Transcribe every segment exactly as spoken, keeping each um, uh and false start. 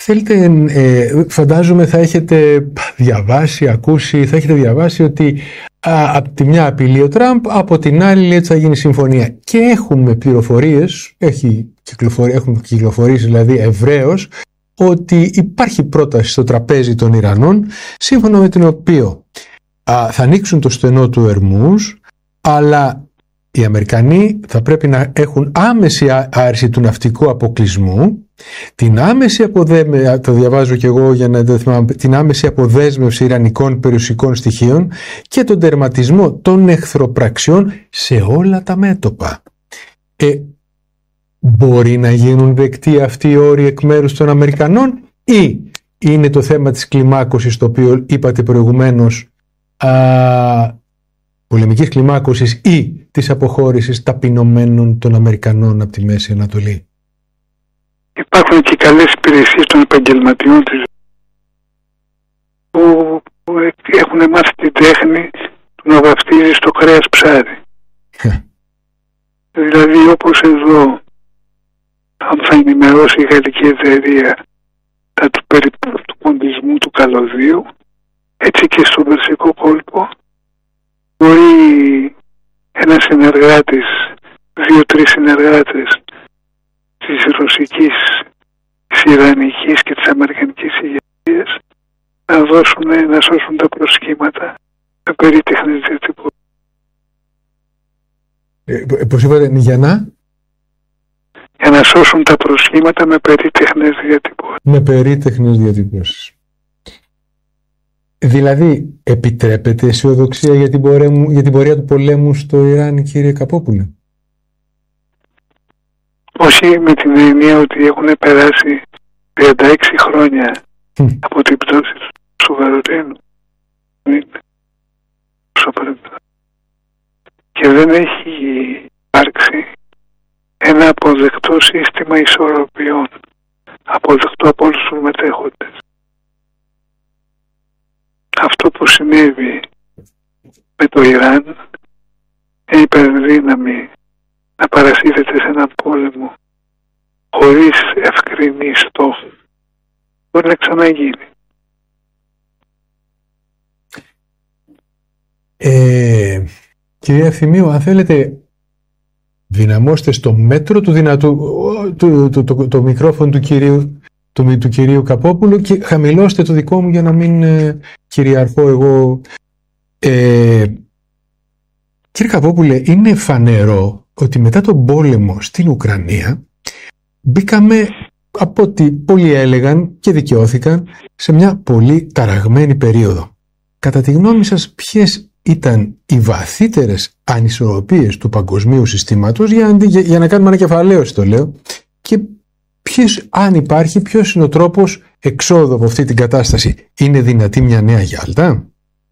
θέλετε, ε, φαντάζομαι θα έχετε διαβάσει, ακούσει, θα έχετε διαβάσει ότι α, από τη μια απειλεί ο Τραμπ, από την άλλη λέει ότι θα γίνει συμφωνία. Και έχουμε πληροφορίες, έχει κυκλοφορεί, έχουν κυκλοφορήσει δηλαδή ευρέως, ότι υπάρχει πρόταση στο τραπέζι των Ιρανών, σύμφωνα με την οποία α, θα ανοίξουν το στενό του Ερμούς, αλλά οι Αμερικανοί θα πρέπει να έχουν άμεση άρση του ναυτικού αποκλεισμού, την άμεση αποδέ... το διαβάζω και εγώ για να το θυμάμαι, την άμεση αποδέσμευση ιρανικών περιουσικών στοιχείων και τον τερματισμό των εχθροπραξιών σε όλα τα μέτωπα. Ε, μπορεί να γίνουν δεκτοί αυτοί οι όροι εκ μέρους των Αμερικανών ή είναι το θέμα της κλιμάκωσης, το οποίο είπατε προηγουμένως, α, πολεμικής κλιμάκωσης ή της αποχώρησης ταπεινωμένων των Αμερικανών από τη Μέση Ανατολή? Υπάρχουν και καλές υπηρεσίες των επαγγελματιών της που, που έχουν μάθει την τέχνη του να βαφτίζει στο κρέας ψάρι. Δηλαδή όπως εδώ, αν θα ενημερώσει η γαλλική εταιρεία τα του περί του ποντισμού του καλωδίου, έτσι και στον Περσικό κόλπο μπορεί ένας συνεργάτης, δύο-τρεις συνεργάτες της ρωσικής, της ιρανικής και της αμερικανικής ηγεσίας να δώσουν, να σώσουν τα προσχήματα με περίτεχνες διατυπώσεις. Ε, πώς είπατε, για να? Για να σώσουν τα προσχήματα με περίτεχνες διατυπώσεις. Με περίτεχνες διατυπώσεις. Δηλαδή, επιτρέπεται αισιοδοξία για την, πορεία, για την πορεία του πολέμου στο Ιράν, κύριε Καπόπουλε? Όχι, με την έννοια ότι έχουν περάσει τριάντα έξι χρόνια mm. από την πτώση του Βερολίνου και δεν έχει υπάρξει ένα αποδεκτό σύστημα ισορροπιών, αποδεκτό από όλους τους μετέχοντες. Αυτό που συνέβη με το Ιράν, η υπερδύναμη να παρασύρεται σε έναν πόλεμο χωρίς ευκρινή στόχο, μπορεί να ξαναγίνει. Ε, κυρία Ευθυμίου, αν θέλετε, δυναμώστε στο μέτρο του δυνατού το, το, το, το, το μικρόφωνο του κυρίου, του, του κυρίου Καπόπουλου και χαμηλώστε το δικό μου για να μην ε, κυριαρχώ εγώ. Ε, κύριε Καπόπουλε, είναι φανερό ότι μετά τον πόλεμο στην Ουκρανία μπήκαμε, από ό,τι πολλοί έλεγαν και δικαιώθηκαν, σε μια πολύ ταραγμένη περίοδο. Κατά τη γνώμη σας, ποιες ήταν οι βαθύτερες ανισορροπίες του παγκοσμίου συστήματος, για, για, για να κάνουμε ανακεφαλαίωση το λέω, και ποιες, αν υπάρχει, ποιος είναι ο τρόπος εξόδου από αυτή την κατάσταση? Είναι δυνατή μια νέα Γιάλτα?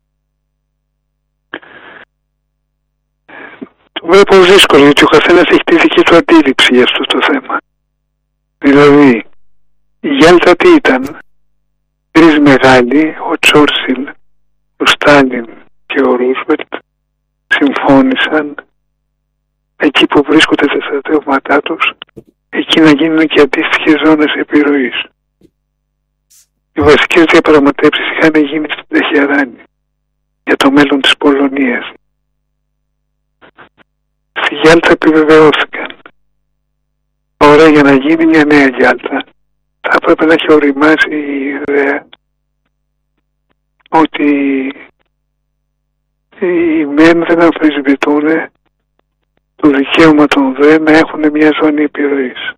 Το βλέπω δύσκολο, γιατί ο καθένας έχει τη δική του αντίληψη για αυτό το θέμα. Δηλαδή, η Γιάλτα τι ήταν? Τρεις μεγάλοι, ο Τσόρτσιλ, ο Στάλιν και ο Ρούσβελτ, συμφώνησαν εκεί που βρίσκονται τα στρατεύματά τους, εκεί να γίνουν και αντίστοιχες ζώνες επιρροής. Οι βασικές διαπραγματεύσεις είχαν γίνει στην Τεχεράνη για το μέλλον της Πολωνίας. Στη Γιάλτα επιβεβαιώθηκαν. Τώρα, για να γίνει μια νέα Γιάλτα θα έπρεπε να έχει οριμάσει η ιδέα ότι οι μεν δεν αμφισβητούν το δικαίωμα των δε να έχουν μια ζώνη επιρροής.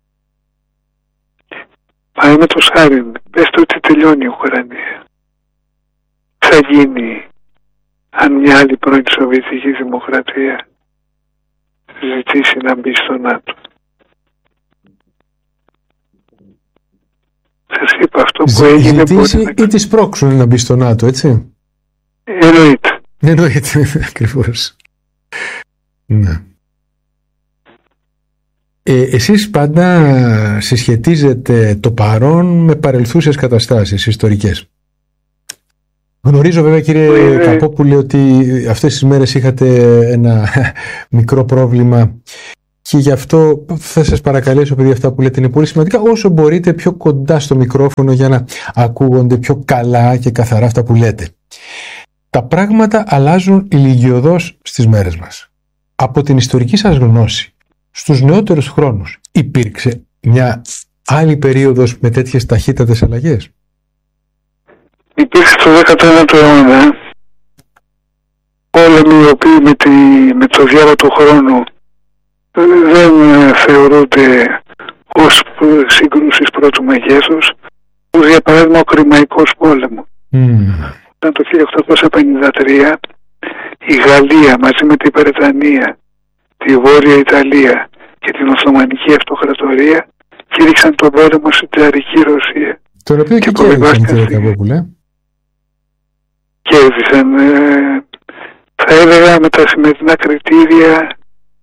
Παραδείγματος χάρη, πέστε ότι τελειώνει η Ουκρανία. Θα γίνει αν μια άλλη πρώην Σοβιετική Δημοκρατία ζητήσει να μπει στο ΝΑΤΟ? Σας είπα, αυτό που Ζη, έγινε ζητήσει μπορεί να... ή τις πρόξουν να μπει στο ΝΑΤΟ, έτσι? Εννοείται. Εννοείται, ακριβώς. Ναι. Ε, εσείς πάντα συσχετίζετε το παρόν με παρελθούσες καταστάσεις ιστορικές. Γνωρίζω βέβαια, κύριε ε, Καπόπουλε, ότι αυτές τις μέρες είχατε ένα μικρό πρόβλημα και γι' αυτό θα σας παρακαλέσω, επειδή αυτά που λέτε είναι πολύ σημαντικά, όσο μπορείτε πιο κοντά στο μικρόφωνο για να ακούγονται πιο καλά και καθαρά αυτά που λέτε. Τα πράγματα αλλάζουν ηλικιωδώς στις μέρες μας. Από την ιστορική σας γνώση, στους νεότερους χρόνους, υπήρξε μια άλλη περίοδος με τέτοιες ταχύτατες αλλαγές? Υπήρξε στο δέκατο ένατο αιώνα πόλεμοι οι οποίοι με, τη, με το διάβα του χρόνου δεν θεωρούνται ως σύγκρουσεις πρώτου μεγέθους, όπως για παράδειγμα ο Κρημαϊκός πόλεμος. Mm. Ήταν το χίλια οκτακόσια πενήντα τρία η Γαλλία μαζί με την Βρετανία, τη Βόρεια Ιταλία και την Οθωμανική Αυτοκρατορία κήρυξαν τον πόλεμο στην τσαρική Ρωσία. Τον οποίο και κέρδισαν, κύριε Καβόπουλε. Κέρδισαν, ε, θα έλεγα με τα σημερινά κριτήρια,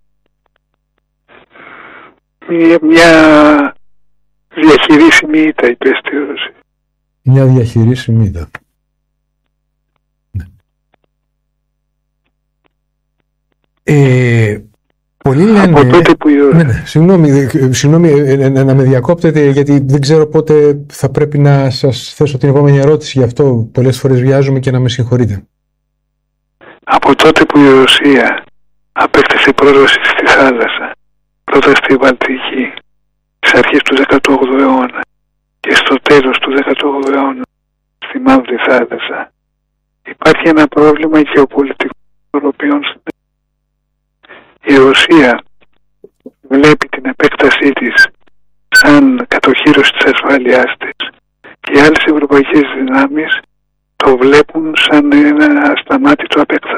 μια, μια διαχειρίσιμη ήττα υπέστη η Ρωσία. Μια διαχειρίσιμη ήττα. Ναι. Ε, πολλοί λένε... Από τότε που... Ναι, ναι, συγγνώμη, συγγνώμη να με διακόπτετε, γιατί δεν ξέρω πότε θα πρέπει να σας θέσω την επόμενη ερώτηση, γι' αυτό πολλές φορές βιάζομαι και να με συγχωρείτε. Από τότε που η Ρωσία απέκτησε πρόσβαση στη θάλασσα, πρώτα στη Βαλτική, στις αρχές του δεκατόγδοου αιώνα και στο τέλος του δεκατόγδοου αιώνα στη Μαύρη Θάλασσα, υπάρχει ένα πρόβλημα γεωπολιτικών ισορροπιών. Η Ρωσία βλέπει την επέκτασή της σαν κατοχύρωση της ασφάλειάς της και οι άλλες ευρωπαϊκές δυνάμεις το βλέπουν σαν ένα ασταμάτητο απέκταση.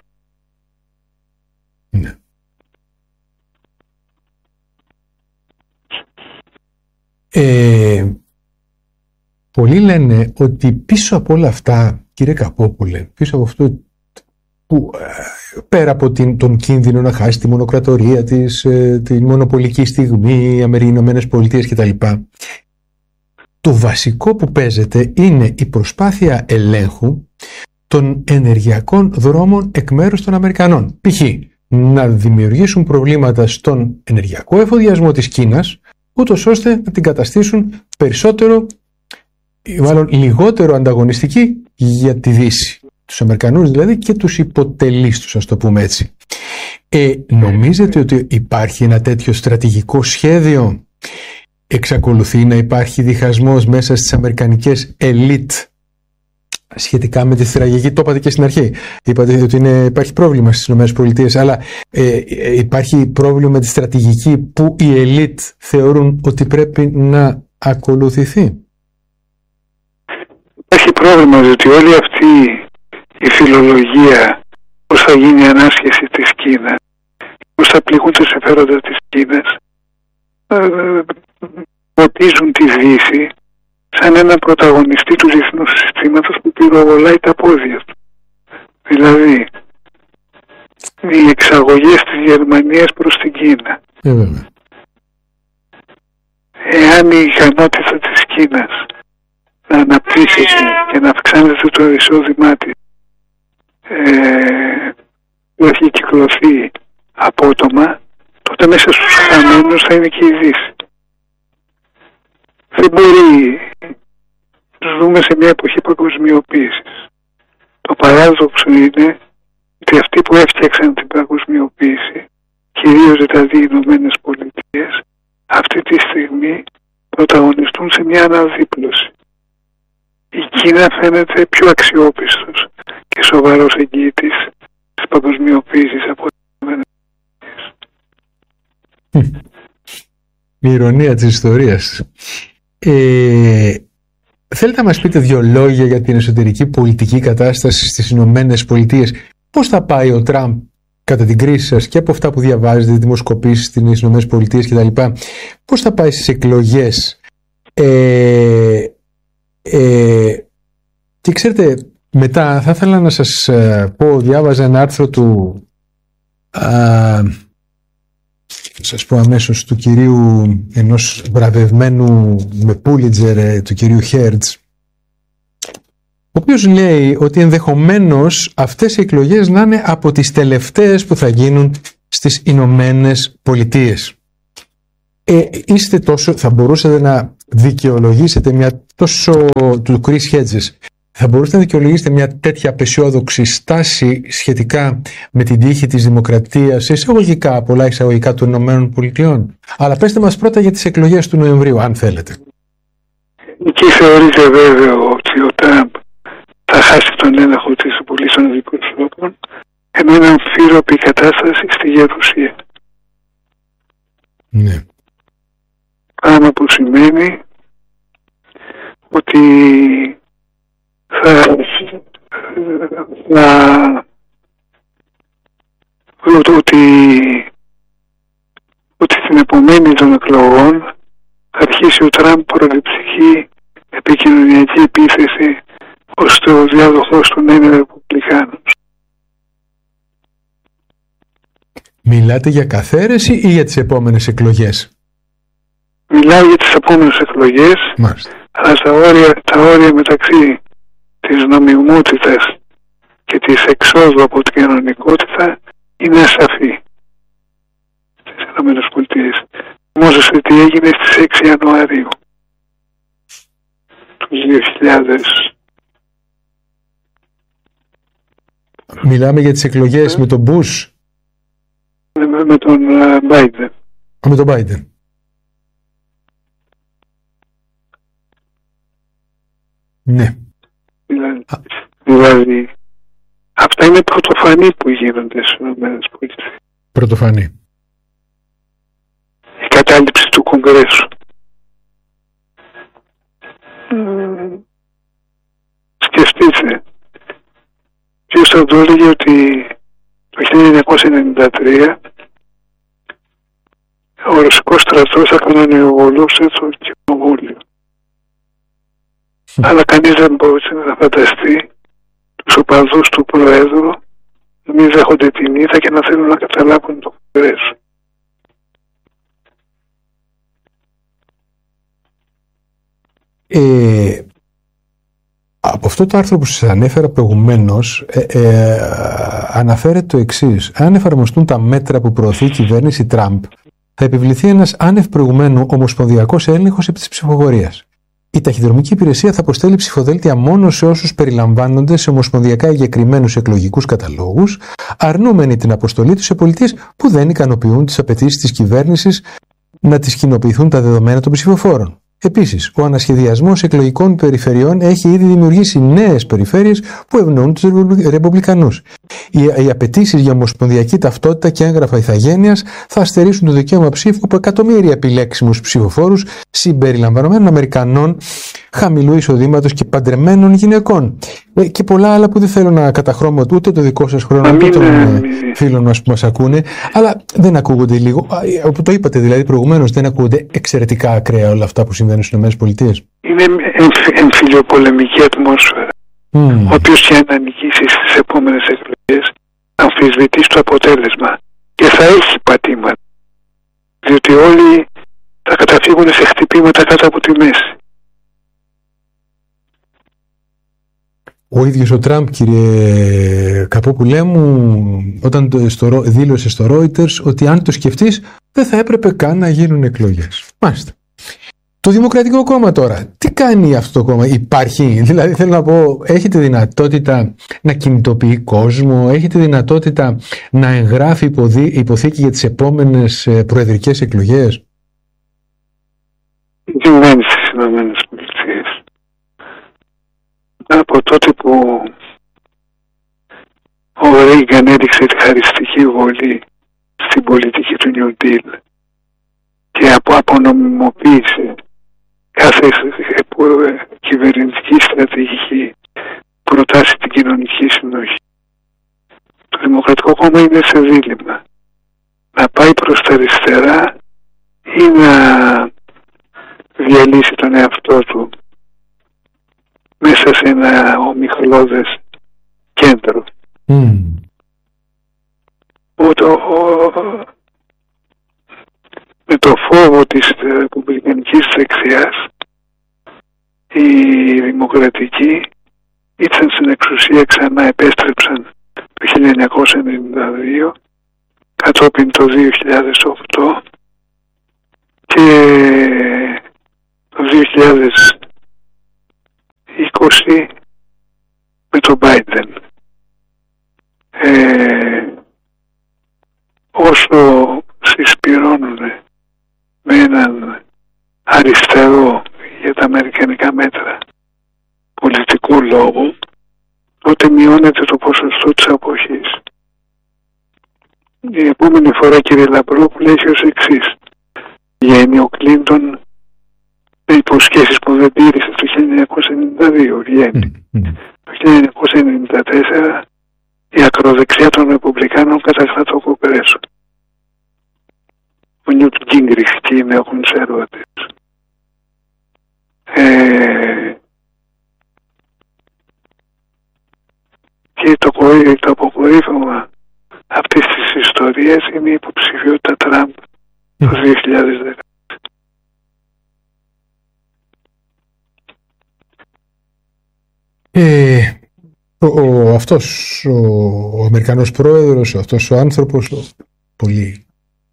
Ναι. Ε, πολλοί λένε ότι πίσω από όλα αυτά, κύριε Καπόπουλε, πίσω από αυτό που πέρα από την, τον κίνδυνο να χάσει τη μονοκρατορία της, ε, την μονοπολική στιγμή, οι Ηνωμένες Πολιτείες κτλ., το βασικό που παίζεται είναι η προσπάθεια ελέγχου των ενεργειακών δρόμων εκ μέρους των Αμερικανών. Π.χ. να δημιουργήσουν προβλήματα στον ενεργειακό εφοδιασμό της Κίνας, ούτως ώστε να την καταστήσουν περισσότερο, μάλλον λιγότερο ανταγωνιστική για τη Δύση. Τους Αμερικανούς δηλαδή και τους υποτελείς τους, ας το πούμε έτσι. Ε, νομίζετε ότι υπάρχει ένα τέτοιο στρατηγικό σχέδιο? Εξακολουθεί να υπάρχει διχασμός μέσα στις αμερικανικές ελίτ σχετικά με τη στρατηγική? Το είπατε και στην αρχή. Είπατε ότι είναι, υπάρχει πρόβλημα στις ΗΠΑ, αλλά ε, ε, υπάρχει πρόβλημα με τη στρατηγική που οι ελίτ θεωρούν ότι πρέπει να ακολουθηθεί. Υπάρχει πρόβλημα, διότι όλη αυτή η φιλολογία, πώς θα γίνει η ανάσχεση της Κίνας, πώς θα πληγούν τα συμφέροντα της Κίνας, ποτίζουν τη Δύση σαν έναν πρωταγωνιστή του διεθνούς συστήματος που πυροβολάει τα πόδια του. Δηλαδή, οι εξαγωγές της Γερμανίας προς την Κίνα. Mm. Εάν η ικανότητα της Κίνας να αναπτύσσεται και να αυξάνεται το εισόδημά της ε, που έχει κυκλωθεί απότομα, τότε μέσα στους χαμένους θα είναι και η Δύση. Δεν μπορεί να ζούμε σε μια εποχή παγκοσμιοποίησης. Το παράδοξο είναι ότι αυτοί που έφτιαξαν την παγκοσμιοποίηση, κυρίως δηλαδή οι Ηνωμένες Πολιτείες, αυτή τη στιγμή πρωταγωνιστούν σε μια αναδίπλωση. Η Κίνα φαίνεται πιο αξιόπιστος και σοβαρός εγγυητής της παγκοσμιοποίησης από τις Ηνωμένες Πολιτείες. Η ηρωνία της ιστορίας. Ε, θέλετε να μας πείτε δύο λόγια για την εσωτερική πολιτική κατάσταση στις Ηνωμένες Πολιτείες? Πώς θα πάει ο Τραμπ κατά την κρίση σας και από αυτά που διαβάζετε, δημοσκοπήσεις στις Ηνωμένες Πολιτείες κτλ., πώς θα πάει στις εκλογές? Ε, ε, και ξέρετε, μετά θα ήθελα να σας πω, διάβαζα ένα άρθρο του α, σας πω αμέσως, του κυρίου, ενός βραβευμένου με Πούλιτζερ, του κυρίου Χέρτς, ο οποίος λέει ότι ενδεχομένως αυτές οι εκλογές να είναι από τις τελευταίες που θα γίνουν στις Ηνωμένες Πολιτείες. Ε, είστε τόσο, θα μπορούσατε να δικαιολογήσετε μια τόσο, του Chris Hedges, θα μπορούσατε να δικαιολογήσετε μια τέτοια απεσιόδοξη στάση σχετικά με την τύχη της δημοκρατίας, εισαγωγικά, πολλά εισαγωγικά των Ηνωμένων Πολιτειών? Αλλά πέστε μας πρώτα για τις εκλογές του Νοεμβρίου, αν θέλετε. Εκεί θεωρείται βέβαιο ότι ο Τραμπ θα χάσει τον έλεγχο της Βουλής των Αντιπροσώπων, ενώ είναι αμφίροπη η κατάσταση στη Γερουσία. Ναι. Πράγμα που σημαίνει ότι θα, θα ότι, ότι στην επομένη των εκλογών θα αρχίσει ο Τραμπ προληψυχή επικοινωνιακή επίθεση ώστε ο διάδοχος του να είναι Ρεπουμπλικάνος. Μιλάτε για καθαίρεση ή για τις επόμενες εκλογές? Μιλάω για τις επόμενες εκλογές, Μάλιστα. αλλά τα όρια, τα όρια μεταξύ της νομιμότητας και της εξόδου από την κανονικότητα είναι ασαφή στις ΗΠΑ. Θυμόσαστε τι έγινε στις έξι Ιανουαρίου του δύο χιλιάδες. Μιλάμε για τις εκλογές με τον Bush. Με, με τον Biden. Με τον Biden. Ναι. Δηλαδή, δηλαδή, αυτά είναι πρωτοφανή που γίνονται στις ΗΠΑ. Πρωτοφανή. Η κατάληψη του Κογκρέσου. Mm. Σκεφτείτε, ποιος θα το έλεγε ότι το χίλια εννιακόσια ενενήντα τρία ο ρωσικός στρατός θα κανονιοβολούσε το κοινοβούλιο. Αλλά κανείς δεν μπορούσε να φανταστεί τους οπαδούς του Προέδρου να μην δέχονται την ήττα και να θέλουν να καταλάβουν το Κογκρέσο. Ε, από αυτό το άρθρο που σας ανέφερα προηγουμένως ε, ε, αναφέρεται το εξής: αν εφαρμοστούν τα μέτρα που προωθεί η κυβέρνηση Τραμπ, θα επιβληθεί ένας άνευ προηγουμένου ομοσπονδιακός έλεγχος επί της ψηφοφορίας. Η ταχυδρομική υπηρεσία θα αποστέλει ψηφοδέλτια μόνο σε όσους περιλαμβάνονται σε ομοσπονδιακά εγκεκριμένους εκλογικούς καταλόγους, αρνούμενοι την αποστολή τους σε πολιτείες που δεν ικανοποιούν τις απαιτήσεις της κυβέρνησης να τις κοινοποιηθούν τα δεδομένα των ψηφοφόρων. Επίσης, ο ανασχεδιασμός εκλογικών περιφερειών έχει ήδη δημιουργήσει νέες περιφέρειες που ευνοούν τους ρεπουμπλικανούς. Οι, οι απαιτήσεις για ομοσπονδιακή ταυτότητα και έγγραφα ηθαγένειας θα αστερίσουν το δικαίωμα ψήφου από εκατομμύρια επιλέξιμους ψηφοφόρους συμπεριλαμβανομένων Αμερικανών χαμηλού εισοδήματος και παντρεμένων γυναικών. Ε, και πολλά άλλα που δεν θέλω να καταχρώμω ούτε το δικό σας χρόνο ούτε των ε, φίλων μας που μας ακούνε, αλλά δεν ακούγονται λίγο, όπου το είπατε δηλαδή προηγουμένως, δεν ακούγονται εξαιρετικά ακραία όλα αυτά που συμβαίνουν στις ΗΠΑ. Είναι εμφυλιοπολεμική ατμόσφαιρα. Mm. Όποιος και αν νικήσει στις επόμενες εκλογές αμφισβητεί στο αποτέλεσμα και θα έχει πατήματα, διότι όλοι θα καταφύγουν σε χτυπήματα κάτω από τη μέση. Ο ίδιος ο Τραμπ, κύριε Καπόπουλέ μου, όταν το, στο, δήλωσε στο Reuters ότι αν το σκεφτείς δεν θα έπρεπε καν να γίνουν εκλογές. Μάλιστα. Το Δημοκρατικό Κόμμα τώρα, τι κάνει αυτό το κόμμα? Υπάρχει, δηλαδή θέλω να πω, έχετε δυνατότητα να κινητοποιεί κόσμο, έχετε δυνατότητα να εγγράφει υποδί, υποθήκη για τις επόμενες προεδρικές εκλογές? Δεν στις Ηνωμένες Πολιτείες. Από τότε που ο Ρέιγκαν έδειξε τη χαριστική βολή στην πολιτική του New Deal και από απονομιμοποίησε κάθε κυβερνητική στρατηγική προτάσει την κοινωνική συνοχή, το Δημοκρατικό Κόμμα είναι σε δίλημμα: να πάει προς τα αριστερά ή να διαλύσει τον εαυτό του μέσα σε ένα ομιχλώδες κέντρο. Mm. Ο, το, ο, με το φόβο της ρεπουμπλικανικής δεξιάς, οι δημοκρατικοί ήρθαν στην εξουσία, ξανά επέστρεψαν το χίλια εννιακόσια ενενήντα δύο, κατόπιν το δύο χιλιάδες οκτώ, και και το δύο χιλιάδες είκοσι με τον Biden. Ε, όσο συσπυρώνουν με έναν αριστερό για τα αμερικανικά μέτρα πολιτικού λόγου, τότε μειώνεται το ποσοστό της αποχής. Η επόμενη φορά, κύριε Λαμπρόπουλε, έχει ως εξής. Βγαίνει ο Κλίντον με υποσχέσεις που δεν τήρησε το χίλια εννιακόσια ενενήντα δύο. Βγαίνει. Mm, mm. Το χίλια εννιακόσια ενενήντα τέσσερα η ακροδεξιά των Ρεπουμπλικάνων κατακτά το Κογκρέσο. Ο Νιούτ Γκίνγκριχ και οι νεοκονσέρβατες. Ε, και το, το αποκορύφωμα αυτής της ιστορίας είναι η υποψηφιότητα Τραμπ το δύο χιλιάδες δέκα. Ε, ο, ο, αυτός ο, ο Αμερικανός πρόεδρος, αυτός ο άνθρωπος, ο, πολύ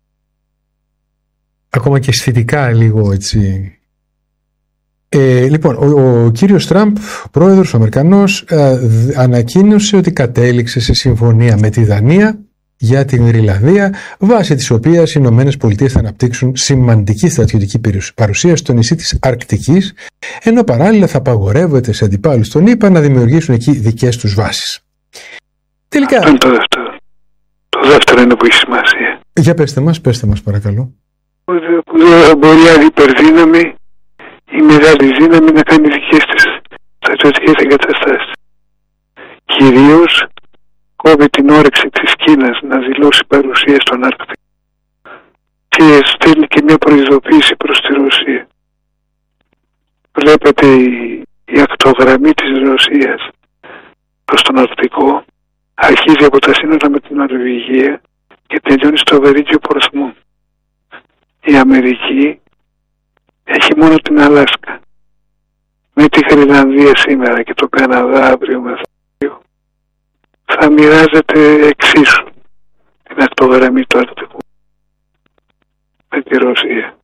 ακόμα και αισθητικά λίγο έτσι. Ε, λοιπόν, ο, ο κύριος Τραμπ, ο πρόεδρος ο Αμερικανός, ε, ανακοίνωσε ότι κατέληξε σε συμφωνία με τη Δανία για την Γροιλανδία, βάσει της οποίας οι Ηνωμένες Πολιτείες θα αναπτύξουν σημαντική στρατιωτική παρουσία στο νησί της Αρκτικής, ενώ παράλληλα θα απαγορεύεται σε αντιπάλους των ΗΠΑ να δημιουργήσουν εκεί δικές τους βάσεις. Τελικά... Αυτό είναι το δεύτερο. Το δεύτερο είναι που έχει σημασία. Για πέστε μας, πέστε μας παρακαλώ. Δεν μπορεί άλλη υπερδύναμη η μεγάλη δύναμη να κάνει δικές της στρατιωτικές εγκαταστάσεις. Κυρίως κόβει την όρεξη της Κίνας να δηλώσει παρουσία στον Άρκτικο και στέλνει και μια προειδοποίηση προς τη Ρωσία. Βλέπετε η, η ακτογραμμή της Ρωσίας προς τον Αρκτικό αρχίζει από τα σύνορα με την Νορβηγία και τελειώνει στο Βερίγιο Πορθμού. Η Αμερική έχει μόνο την Αλάσκα. Με τη Γροιλανδία σήμερα και το Καναδά αύριο μεθαύριο θα μοιράζεται εξίσου την ακτογραμμή του Αρκτικού με τη Ρωσία.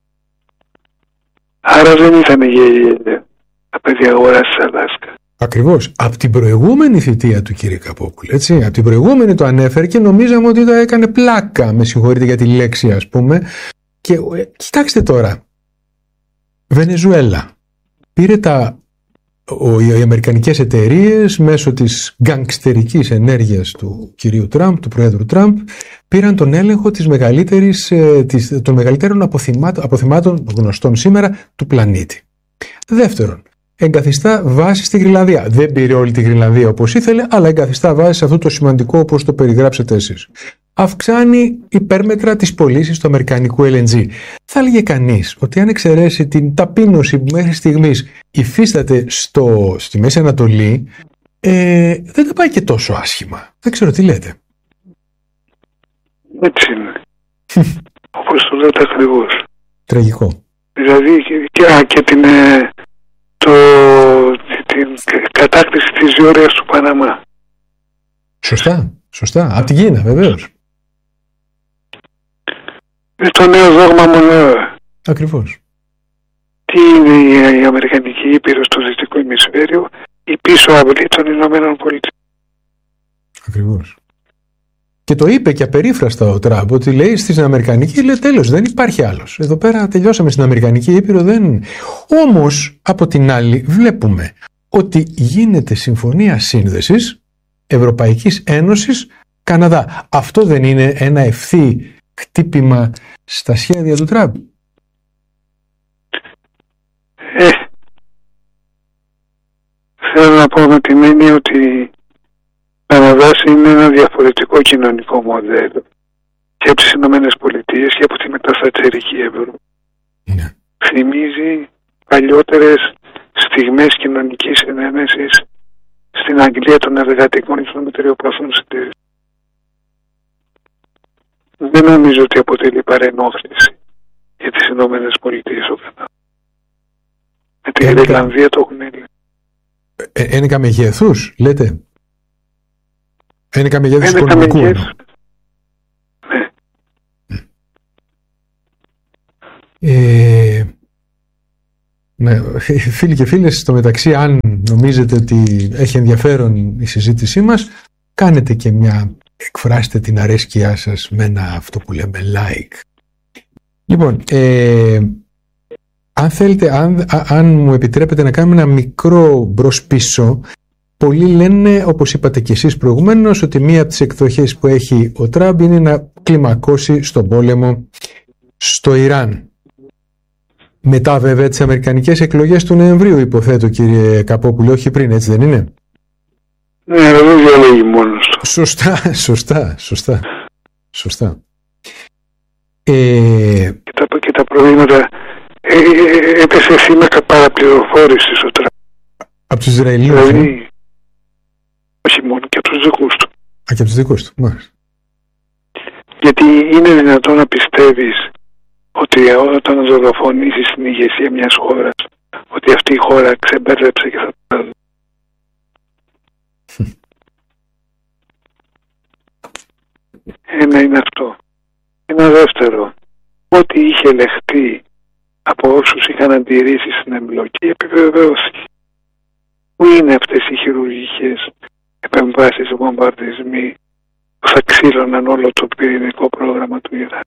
Άρα δεν ήταν γέλια τα παιδιά αγοράς της Αλάσκα. Ακριβώς. Από την προηγούμενη θητεία του κύριε Καπόπουλου, έτσι, από την προηγούμενη το ανέφερε και νομίζαμε ότι τα έκανε πλάκα, με συγχωρείτε για τη λέξη ας πούμε. Και ε, κοιτάξτε τώρα, Βενεζουέλα πήρε τα, ο, οι αμερικανικές εταιρείες μέσω της γκανγκστερικής ενέργειας του κυρίου Τραμπ, του πρόεδρου Τραμπ, πήραν τον έλεγχο της μεγαλύτερης, ε, της, των μεγαλύτερων αποθυμάτων, αποθυμάτων γνωστών σήμερα του πλανήτη. Δεύτερον, εγκαθιστά βάση στη Γροιλανδία. Δεν πήρε όλη τη Γροιλανδία όπως ήθελε, αλλά εγκαθιστά βάση σε αυτό το σημαντικό όπως το περιγράψετε εσείς. Αυξάνει υπέρμετρα τις πωλήσεις του αμερικανικού ελ εν τζι. Θα έλεγε κανείς ότι αν εξαιρέσει την ταπείνωση που μέχρι στιγμής υφίσταται στο, στη Μέση Ανατολή, ε, δεν τα πάει και τόσο άσχημα. Δεν ξέρω τι λέτε. Έτσι είναι. Όπως το λέτε ακριβώς. Τραγικό. Δηλαδή και, α, και την, ε, το, την κατάκτηση της διόρειας του Παναμά. Σωστά, σωστά. Από την Κίνα βεβαίως. Είναι το νέο δόγμα Μονρό. Ακριβώς. Τι είναι η, η Αμερικανική Ήπειρο στο δυτικό ημισφαίριο, η πίσω αυλή των Ηνωμένων Πολιτειών. Ακριβώς. Και το είπε και απερίφραστα ο Τραμπ, ότι λέει στην Αμερικανική, λέει τέλος, δεν υπάρχει άλλος. Εδώ πέρα τελειώσαμε στην Αμερικανική Ήπειρο, δεν. Όμως, από την άλλη, βλέπουμε ότι γίνεται συμφωνία σύνδεσης Ευρωπαϊκής Ένωσης Καναδά. Αυτό δεν είναι ένα ευθύ χτύπημα στα σχέδια του Τραμπ? Ε, θέλω να πω με την έννοια ότι Καναδάς είναι ένα διαφορετικό κοινωνικό μοντέλο και από τις Ηνωμένες Πολιτείες και από τη μεταστατσερική Ευρώπη. Ναι. Θυμίζει παλιότερες στιγμές κοινωνικής συνένεσης στην Αγγλία των εργατικών και των μετριοπαθών συντηρήσεων. Δεν νομίζω ότι αποτελεί παρενόχληση για τις Ηνωμένες Πολιτείες ο Καναδάς. Με τη Γροιλανδία το έχουν έλεγε. Ένικα μεγέθους, λέτε. Ένικα μεγέθους οικονομικού. Ναι. Ε, ναι, φίλοι και φίλες, στο μεταξύ, αν νομίζετε ότι έχει ενδιαφέρον η συζήτησή μας, κάνετε και μια, εκφράστε την αρέσκειά σας με ένα, αυτό που λέμε, like. Λοιπόν, ε, αν θέλετε, αν, αν μου επιτρέπετε να κάνουμε ένα μικρό μπρος πίσω, πολλοί λένε, όπως είπατε και εσείς προηγουμένως, ότι μία από τις εκδοχές που έχει ο Τραμπ είναι να κλιμακώσει στον πόλεμο στο Ιράν. Μετά βέβαια τις αμερικανικές εκλογές του Νοεμβρίου, υποθέτω, κύριε Καπόπουλε, όχι πριν, έτσι δεν είναι? Ναι, αλλά δεν διαλέγει μόνος του. Σωστά, σωστά, σωστά, σωστά. Ε... Και, τα, και τα προβλήματα ε, ε, έπεσε θύμα παραπληροφόρησης ο Τραμπ. Από τους Ισραηλινούς, δηλαδή, ε? όχι μόνο, και από τους δικούς του. Α, και από τους δικούς του, μάλιστα. Γιατί είναι δυνατόν να πιστεύεις ότι όταν δολοφονήσεις την ηγεσία μιας χώρας, ότι αυτή η χώρα ξεμπέρδεψε και θα το κάνει. Ένα είναι αυτό. Ένα δεύτερο, ό,τι είχε λεχτεί από όσους είχαν αντιρρήσει στην εμπλοκή επιβεβαιώθηκε. Πού είναι αυτές οι χειρουργικές επεμβάσεις, βομβαρδισμοί που θα ξύλωναν όλο το πυρηνικό πρόγραμμα του Ιράν?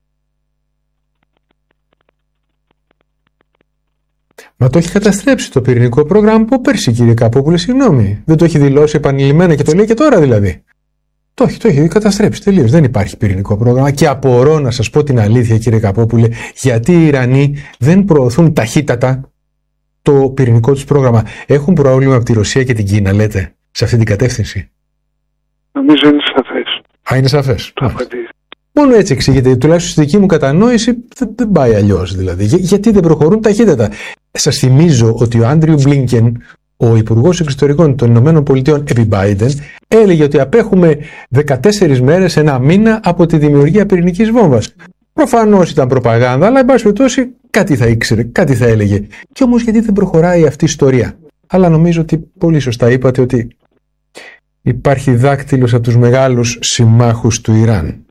Μα το έχει καταστρέψει το πυρηνικό πρόγραμμα από πέρσι, κύριε Καπόπουλε, συγγνώμη. Δεν το έχει δηλώσει επανειλημμένα και το λέει και τώρα δηλαδή. Το έχει, το έχει καταστρέψει τελείως. Δεν υπάρχει πυρηνικό πρόγραμμα και απορώ, να σας πω την αλήθεια, κύριε Καπόπουλε, γιατί οι Ιρανοί δεν προωθούν ταχύτατα το πυρηνικό τους πρόγραμμα. Έχουν πρόβλημα από τη Ρωσία και την Κίνα, λέτε, σε αυτή την κατεύθυνση? Νομίζω είναι σαφές. Α, είναι σαφές. Το απαντήσει. Μόνο έτσι εξηγείται. Τουλάχιστον στη δική μου κατανόηση δεν, δεν πάει αλλιώς δηλαδή. Για, γιατί δεν προχωρούν ταχύτατα? Σας θυμίζω ότι ο Άντριου Μπλίνκεν, ο Υπουργός Εξωτερικών των Ηνωμένων Πολιτειών επί Biden, έλεγε ότι απέχουμε δεκατέσσερις μέρες, ένα μήνα από τη δημιουργία πυρηνικής βόμβας. Προφανώς ήταν προπαγάνδα, αλλά εν πάση περιπτώσει κάτι θα ήξερε, κάτι θα έλεγε. Και όμως γιατί δεν προχωράει αυτή η ιστορία? Αλλά νομίζω ότι πολύ σωστά είπατε ότι υπάρχει δάκτυλος από τους μεγάλους συμμάχους του Ιράν.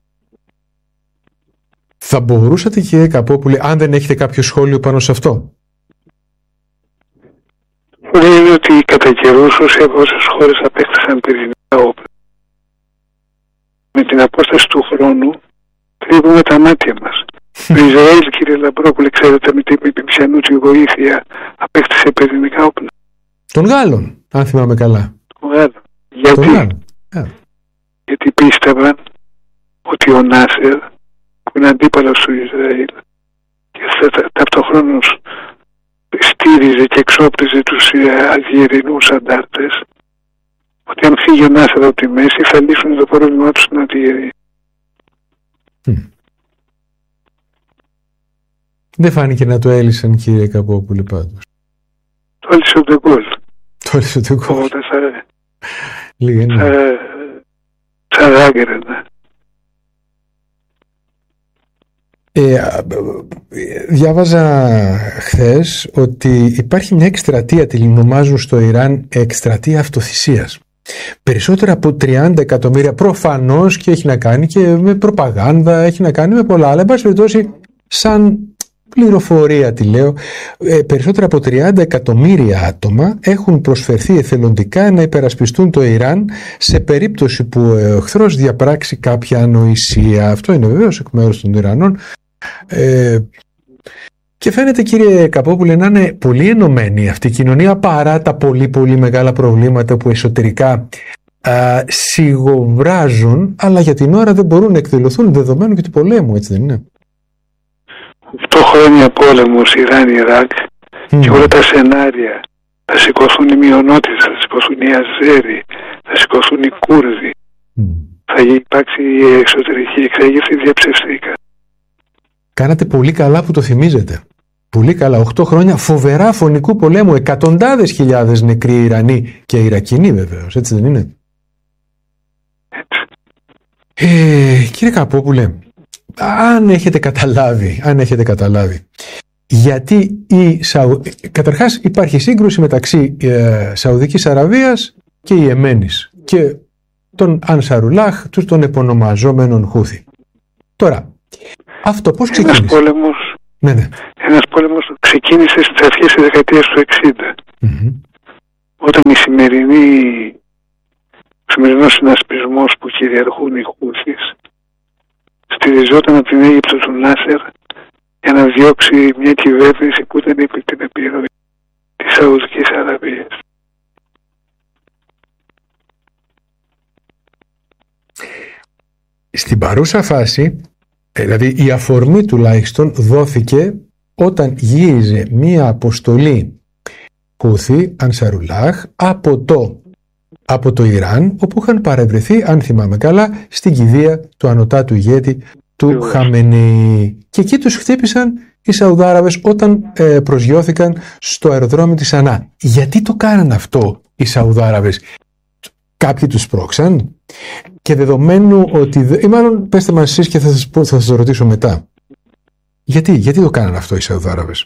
Θα μπορούσατε, κύριε Καπόπουλε, αν δεν έχετε κάποιο σχόλιο πάνω σε αυτό? Είναι ότι κατά καιρούς όσες χώρες απέκτησαν πυρηνικά όπλα, με την απόσταση του χρόνου κρύβουμε τα μάτια μας. Το Ισραήλ, κύριε Λαμπρόπουλε, ξέρετε με την πιανούτη βοήθεια απέκτησε πυρηνικά όπλα? Των Γάλλων, αν θυμάμαι καλά. Των Γάλλων. Γιατί? Γάλλων. Γιατί πίστευαν ότι ο Νάσερ, που είναι αντίπαλος του Ισραήλ και ταυτοχρόνως στήριζε και εξόπλιζε τους Αλγερινούς αντάρτες, ότι αν φύγει ο Νάσερ από τη μέση θα λύσουν το πρόβλημά τους στην Αλγερία. Mm. Δεν φάνηκε να το έλυσαν, κύριε Καπόπουλε, πάντως. Το έλυσε ο Ντεγκόλ. Το έλυσε ο Ντεγκόλ. Οπότε θα... Λίγα είναι. Θα... θα ράγκερε. Ε, διάβαζα χθες ότι υπάρχει μια εκστρατεία, τη ονομάζουν στο Ιράν εκστρατεία αυτοθυσίας. Περισσότερα από τριάντα εκατομμύρια, προφανώς και έχει να κάνει και με προπαγάνδα, έχει να κάνει με πολλά, αλλά εν πάση περιπτώσει σαν πληροφορία τη λέω, ε, περισσότερα από τριάντα εκατομμύρια άτομα έχουν προσφερθεί εθελοντικά να υπερασπιστούν το Ιράν σε περίπτωση που ο εχθρός διαπράξει κάποια ανοησία. Αυτό είναι βεβαίως εκ μέρους των Ιρανών. Ε, και φαίνεται, κύριε Καπόπουλε, να είναι πολύ ενωμένη αυτή η κοινωνία παρά τα πολύ πολύ μεγάλα προβλήματα που εσωτερικά α, σιγοβράζουν, αλλά για την ώρα δεν μπορούν να εκδηλωθούν δεδομένου και του πολέμου, έτσι δεν είναι? οκτώ χρόνια πόλεμος Ιράν-Ιράκ mm. και όλα τα σενάρια. Θα σηκωθούν οι μειονότητες, θα σηκωθούν οι Αζέροι, θα σηκωθούν οι Κούρδοι. Mm. Θα υπάρξει η εξωτερική εξέγερση, διαψευστήκα. Κάνατε πολύ καλά που το θυμίζετε. Πολύ καλά. Οχτώ χρόνια φοβερά φωνικού πολέμου. Εκατοντάδες χιλιάδες νεκροί Ιρανοί και Ιρακινοί βεβαίως. Έτσι δεν είναι? Έτσι. Ε, κύριε Καπόπουλε, αν έχετε καταλάβει, αν έχετε καταλάβει, γιατί η Σαου... καταρχάς υπάρχει σύγκρουση μεταξύ ε, Σαουδικής Αραβίας και Ιεμένης και των Ανσαρουλάχ, τους των επωνομαζόμενων Χούθη. Τώρα, αυτό πώς ξεκίνησε? Ένας πόλεμος, ναι, ναι. ένας πόλεμος ξεκίνησε στις αρχές της δεκαετίας του εξήντα. Mm-hmm. Όταν η σημερινή, ο σημερινός συνασπισμός που κυριαρχούν οι Χούθις στηριζόταν από την Αίγυπτο του Νάσερ για να διώξει μια κυβέρνηση που ήταν υπό την επιρροή της Σαουδικής Αραβίας. Στην παρούσα φάση, δηλαδή η αφορμή τουλάχιστον δόθηκε όταν γύριζε μία αποστολή Χούθι Ανσαρουλάχ από το, από το Ιράν, όπου είχαν παρευρεθεί, αν θυμάμαι καλά, στην κηδεία του ανωτάτου ηγέτη του Χαμενεή. Και εκεί τους χτύπησαν οι Σαουδάραβες όταν ε, προσγειώθηκαν στο αεροδρόμιο της Σανά. Γιατί το κάναν αυτό οι Σαουδάραβες? Κάποιοι τους πρόξαν? Και δεδομένου ότι... Ή μάλλον πέστε μας εσείς και θα σας, πω, θα σας ρωτήσω μετά. Γιατί, γιατί το κάναν αυτό οι Σαουδάραβες?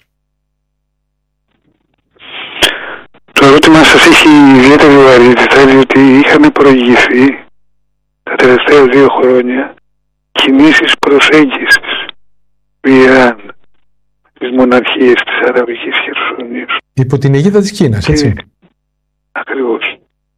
Το ερώτημα σας έχει ιδιαίτερη βαρύτητα, διότι είχαν προηγηθεί τα τελευταία δύο χρόνια κινήσεις προσέγγισης του Ιράν, τις μοναρχίες της Αραβικής Χερσονήσου. Υπό την αιγίδα της Κίνας, έτσι. Και... Ακριβώς.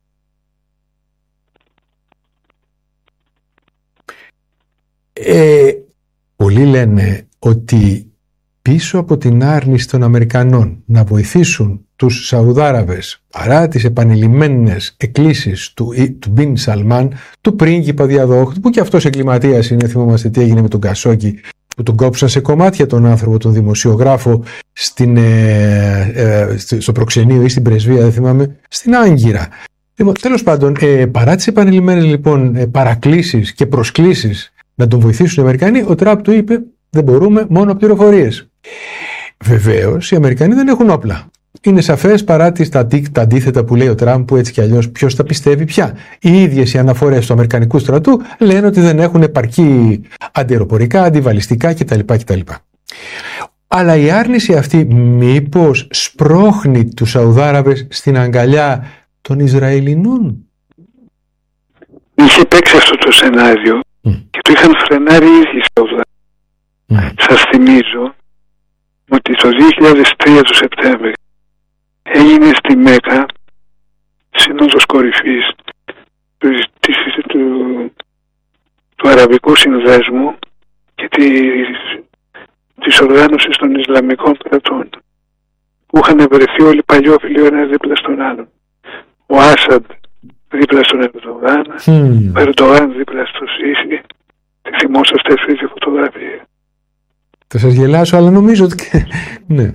Ε, πολλοί λένε ότι πίσω από την άρνηση των Αμερικανών να βοηθήσουν τους Σαουδάραβες παρά τις επανειλημμένες εκκλήσεις του, του Μπιν Σαλμάν, του πρίγκιπα διαδόχου, που και αυτός εγκληματίας είναι, θυμόμαστε τι έγινε με τον Κασόκι, που τον κόψαν σε κομμάτια τον άνθρωπο, τον δημοσιογράφο, στην, ε, ε, στο προξενείο ή στην πρεσβεία, δεν θυμάμαι, στην Άγκυρα. Λοιπόν, τέλος πάντων, ε, παρά τις επανειλημμένες λοιπόν ε, παρακλήσεις και προσκλήσεις να τον βοηθήσουν οι Αμερικανοί, ο Τραμπ του είπε δεν μπορούμε, μόνο πληροφορίες. Βεβαίως, οι Αμερικανοί δεν έχουν όπλα. Είναι σαφές παρά τις, τα, τα αντίθετα που λέει ο Τραμπ, που έτσι κι αλλιώς ποιος τα πιστεύει πια. Οι ίδιες οι αναφορές του Αμερικανικού στρατού λένε ότι δεν έχουν επαρκή αντιαεροπορικά, αντιβαλιστικά κτλ. κτλ. Αλλά η άρνηση αυτή μήπως σπρώχνει τους Σαουδάραβες στην αγκαλιά των Ισραηλινών? Είχε παίξει αυτό το σενάριο mm. και το είχαν φρενάρει οι ίδιοι Σαουδάραβες. Mm. Σας θυμίζω ότι το δύο χιλιάδες τρία του Σεπτέμβρη έγινε στη Μέκα σύνοδος κορυφής του, της, του, του Αραβικού Συνδέσμου και της, της οργάνωσης των Ισλαμικών κρατών, που είχαν βρεθεί όλοι παλιόφιλοι ο ένας δίπλα στον άλλον. Ο Άσαντ δίπλα στον Ερντογάν, mm. ο Ερντογάν δίπλα στο Σίσι. Τη θυμόσαστε αυτή τη φωτογραφία? Θα σας γελάσω, αλλά νομίζω ότι... ναι.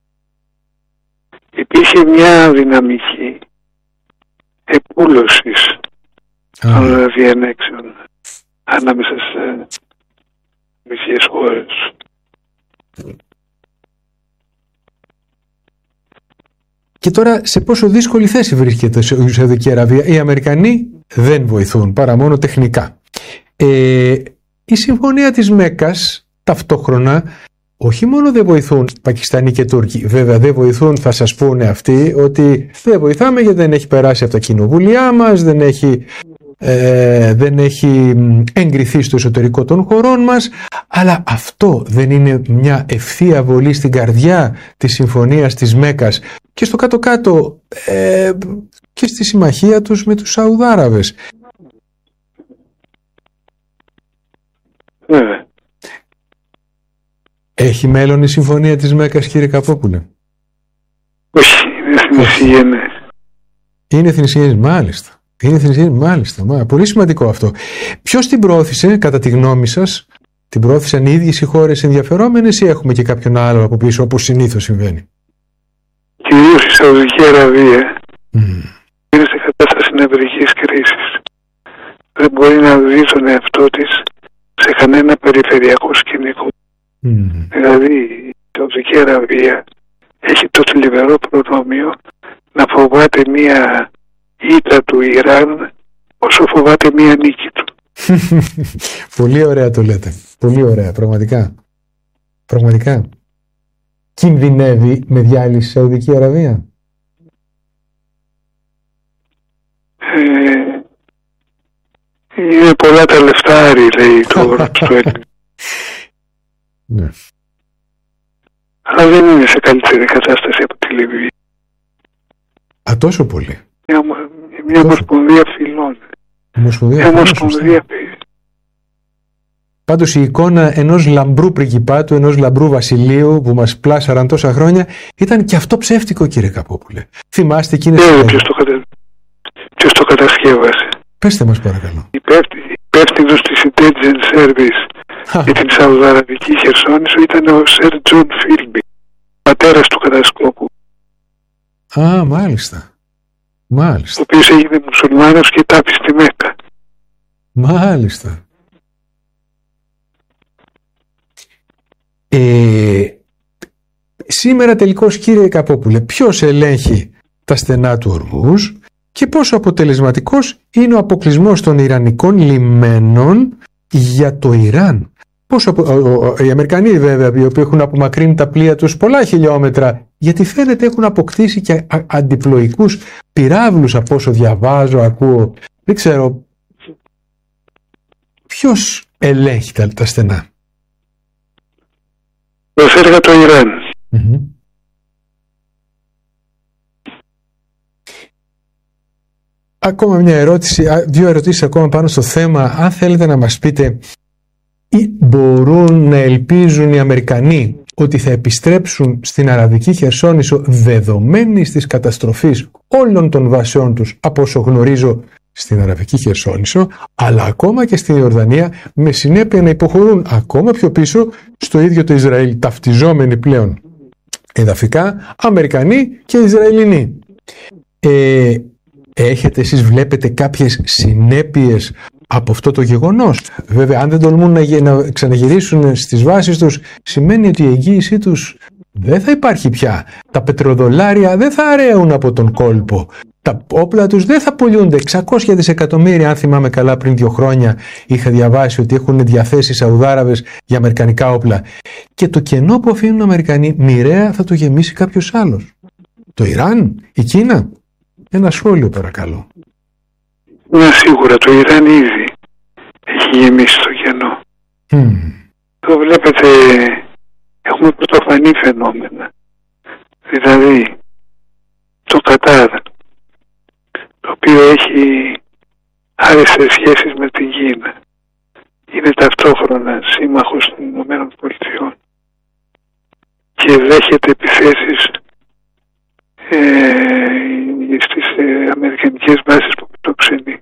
Υπήρχε μια δυναμική επούλωσης ah. των διενέξεων ανάμεσα σε μισές χώρες. Και τώρα σε πόσο δύσκολη θέση βρίσκεται η Σαουδική Αραβία? Οι Αμερικανοί δεν βοηθούν, παρά μόνο τεχνικά. Ε, η συμφωνία της Μέκας ταυτόχρονα όχι μόνο δεν βοηθούν Πακιστανοί και Τούρκοι, βέβαια δεν βοηθούν, θα σας πούνε αυτοί ότι δεν βοηθάμε γιατί δεν έχει περάσει από τα κοινοβούλια μας, δεν έχει, ε, δεν έχει εγκριθεί στο εσωτερικό των χωρών μας, αλλά αυτό δεν είναι μια ευθεία βολή στην καρδιά της συμφωνίας της Μέκας και στο κάτω-κάτω ε, και στη συμμαχία τους με τους Σαουδάραβες? Βέβαια. Έχει μέλλον η συμφωνία της Μέκας, κύριε Καπόπουλε? Όχι, είναι εθνισυγενές. Είναι εθνισυγενές, μάλιστα. Είναι εθνισυγενές, μάλιστα. Μα, πολύ σημαντικό αυτό. Ποιος την προώθησε, κατά τη γνώμη σας? Την προώθησαν οι ίδιες οι χώρες ενδιαφερόμενες ή έχουμε και κάποιον άλλο από πίσω, όπως συνήθως συμβαίνει? Κυρίως η Σαουδική Αραβία mm. είναι σε κατάσταση νευρικής κρίσης. Δεν μπορεί να δει τον εαυτό της σε κανένα περιφερειακό σκηνικό. Mm. Δηλαδή η Σαουδική Αραβία έχει το θλιβερό προνόμιο να φοβάται μία ήττα του Ιράν όσο φοβάται μία νίκη του. Πολύ ωραία το λέτε. Πολύ ωραία, πραγματικά. Πραγματικά. Κινδυνεύει με διάλυση η Σαουδική Αραβία? Ε, είναι πολλά τα λεφτάρι, λέει το όρο του Έλληνα. Ναι. Αλλά δεν είναι σε καλύτερη κατάσταση από τη Λιβύη. Α, τόσο πολύ. Μια, μια ομοσπονδία φυλών. Ομοσπονδία φυλών. Πάντως η εικόνα ενός λαμπρού πριγκιπάτου, ενός λαμπρού βασιλείου που μας πλάσαραν τόσα χρόνια, ήταν και αυτό ψεύτικο, κύριε Καπόπουλε. Θυμάστε εκείνες τις μέρες. Ποιος το, κατα... ποιος το κατασκεύασε? Πέστε μας παρακαλώ. Υπεύθυνος της Intelligence Service για την Σαουδαραβική Χερσόνησο ήταν ο Σερ Τζον Φίλμπι, πατέρας του κατασκόπου. Α, μάλιστα. Μάλιστα. Ο οποίος έγινε μουσουλμάνος και τάπη στη Μέκκα. Μάλιστα. Ε, σήμερα τελικώς, κύριε Καπόπουλε, ποιος ελέγχει τα στενά του Ορμούζ και πόσο αποτελεσματικός είναι ο αποκλεισμός των Ιρανικών λιμένων για το Ιράν? Πόσο απο... ο, ο, οι Αμερικανοί βέβαια, οι οποίοι έχουν απομακρύνει τα πλοία τους πολλά χιλιόμετρα, γιατί φαίνεται έχουν αποκτήσει και α, αντιπλοϊκούς πυράβλους, από όσο διαβάζω, ακούω, δεν ξέρω ποιος ελέγχει τα, τα στενά. Προσέργα το Ιράν. Mm-hmm. Ακόμα μια ερώτηση, δύο ερωτήσεις ακόμα πάνω στο θέμα. Αν θέλετε να μας πείτε, ή μπορούν να ελπίζουν οι Αμερικανοί ότι θα επιστρέψουν στην Αραβική Χερσόνησο δεδομένης της καταστροφής όλων των βάσεων τους, από όσο γνωρίζω, στην Αραβική Χερσόνησο, αλλά ακόμα και στην Ιορδανία, με συνέπεια να υποχωρούν ακόμα πιο πίσω στο ίδιο το Ισραήλ, ταυτιζόμενοι πλέον εδαφικά Αμερικανοί και Ισραηλινοί. Ε, έχετε εσείς, βλέπετε κάποιες συνέπειες από αυτό το γεγονός? Βέβαια, αν δεν τολμούν να, να ξαναγυρίσουν στις βάσεις τους, σημαίνει ότι η εγγύησή τους δεν θα υπάρχει πια. Τα πετροδολάρια δεν θα αραίουν από τον κόλπο. Τα όπλα τους δεν θα πουλούνται. εξακόσια δισεκατομμύρια, αν θυμάμαι καλά, πριν δύο χρόνια είχα διαβάσει ότι έχουν διαθέσει Σαουδάραβες για αμερικανικά όπλα. Και το κενό που αφήνουν οι Αμερικανοί μοιραία θα το γεμίσει κάποιος άλλος. Το Ιράν, η Κίνα? Ένα σχόλιο παρακαλώ. Ναι, σίγουρα το Ιράν ήδη έχει γεμίσει το κενό. Mm. Εδώ βλέπετε, έχουμε πρωτοφανή φαινόμενα. Δηλαδή, το Κατάρ, το οποίο έχει άρεστες σχέσεις με την Κίνα, είναι ταυτόχρονα σύμμαχος των Ηνωμένων Πολιτειών και δέχεται επιθέσεις ε, στις ε, αμερικανικές βάσεις που το ξενεί.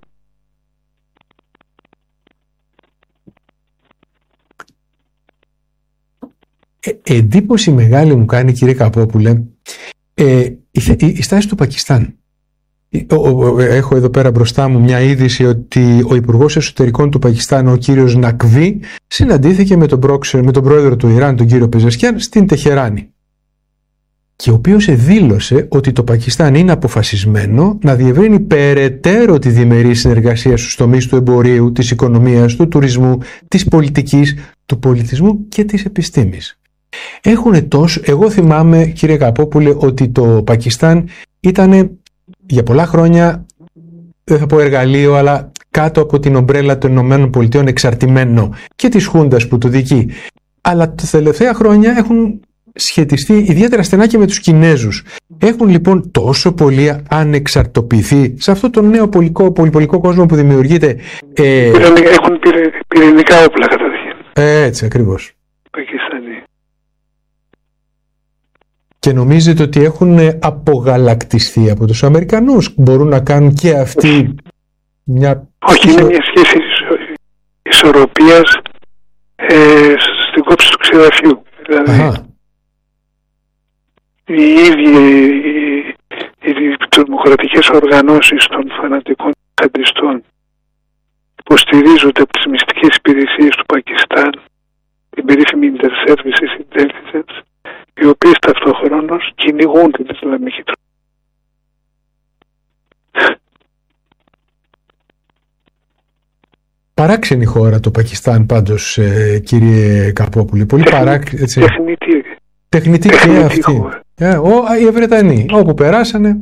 Ε, εντύπωση μεγάλη μου κάνει, κύριε Καπόπουλε, ε, η, η, η στάση του Πακιστάν. Έχω εδώ πέρα μπροστά μου μια είδηση ότι ο Υπουργός Εσωτερικών του Πακιστάν, ο κύριος Νακβί, συναντήθηκε με τον, πρόξε, με τον πρόεδρο του Ιράν, τον κύριο Πεζεσκιάν, στην Τεχεράνη. Και ο οποίος δήλωσε ότι το Πακιστάν είναι αποφασισμένο να διευρύνει περαιτέρω τη διμερή συνεργασία στους τομείς του εμπορίου, της οικονομίας, του τουρισμού, της πολιτικής, του πολιτισμού και της επιστήμης. Έχουνε τόσο, εγώ θυμάμαι, κύριε Καπόπουλε, ότι το Πακιστάν ήταν για πολλά χρόνια, δεν θα πω εργαλείο, αλλά κάτω από την ομπρέλα των Ηνωμένων Πολιτειών, εξαρτημένο και της Χούντας που το δικεί. Αλλά τα τελευταία χρόνια έχουν σχετιστεί ιδιαίτερα στενά και με τους Κινέζους. Έχουν λοιπόν τόσο πολύ ανεξαρτοποιηθεί σε αυτό το νέο πολικό, πολυπολικό κόσμο που δημιουργείται. Ε... Έχουν πυρηνικά όπλα καταρχήν. Ε, έτσι ακριβώς. Πακιστανοί. Και νομίζετε ότι έχουν απογαλακτιστεί από τους Αμερικανούς? Μπορούν να κάνουν και αυτοί μια... Όχι, είναι μια σχέση ισορροπίας ε, στην κόψη του ξεδαφιού. Δηλαδή, αχα, οι ίδιοι οι, οι τρομοκρατικές οργανώσεις των φανατικών καντιστών υποστηρίζονται από τις μυστικές υπηρεσίες του Πακιστάν, την περίφημη Inter-Services Intelligence, οι οποίες ταυτόχρονος κυνηγούν την Ισλαμική τρομοκρατία. Παράξενη χώρα το Πακιστάν πάντως, ε, κύριε Καπόπουλη. Πολύ παράξενη. Τεχνητή. Τεχνητή και αυτή. Ε, ο, οι Βρετανοί, όπου περάσανε.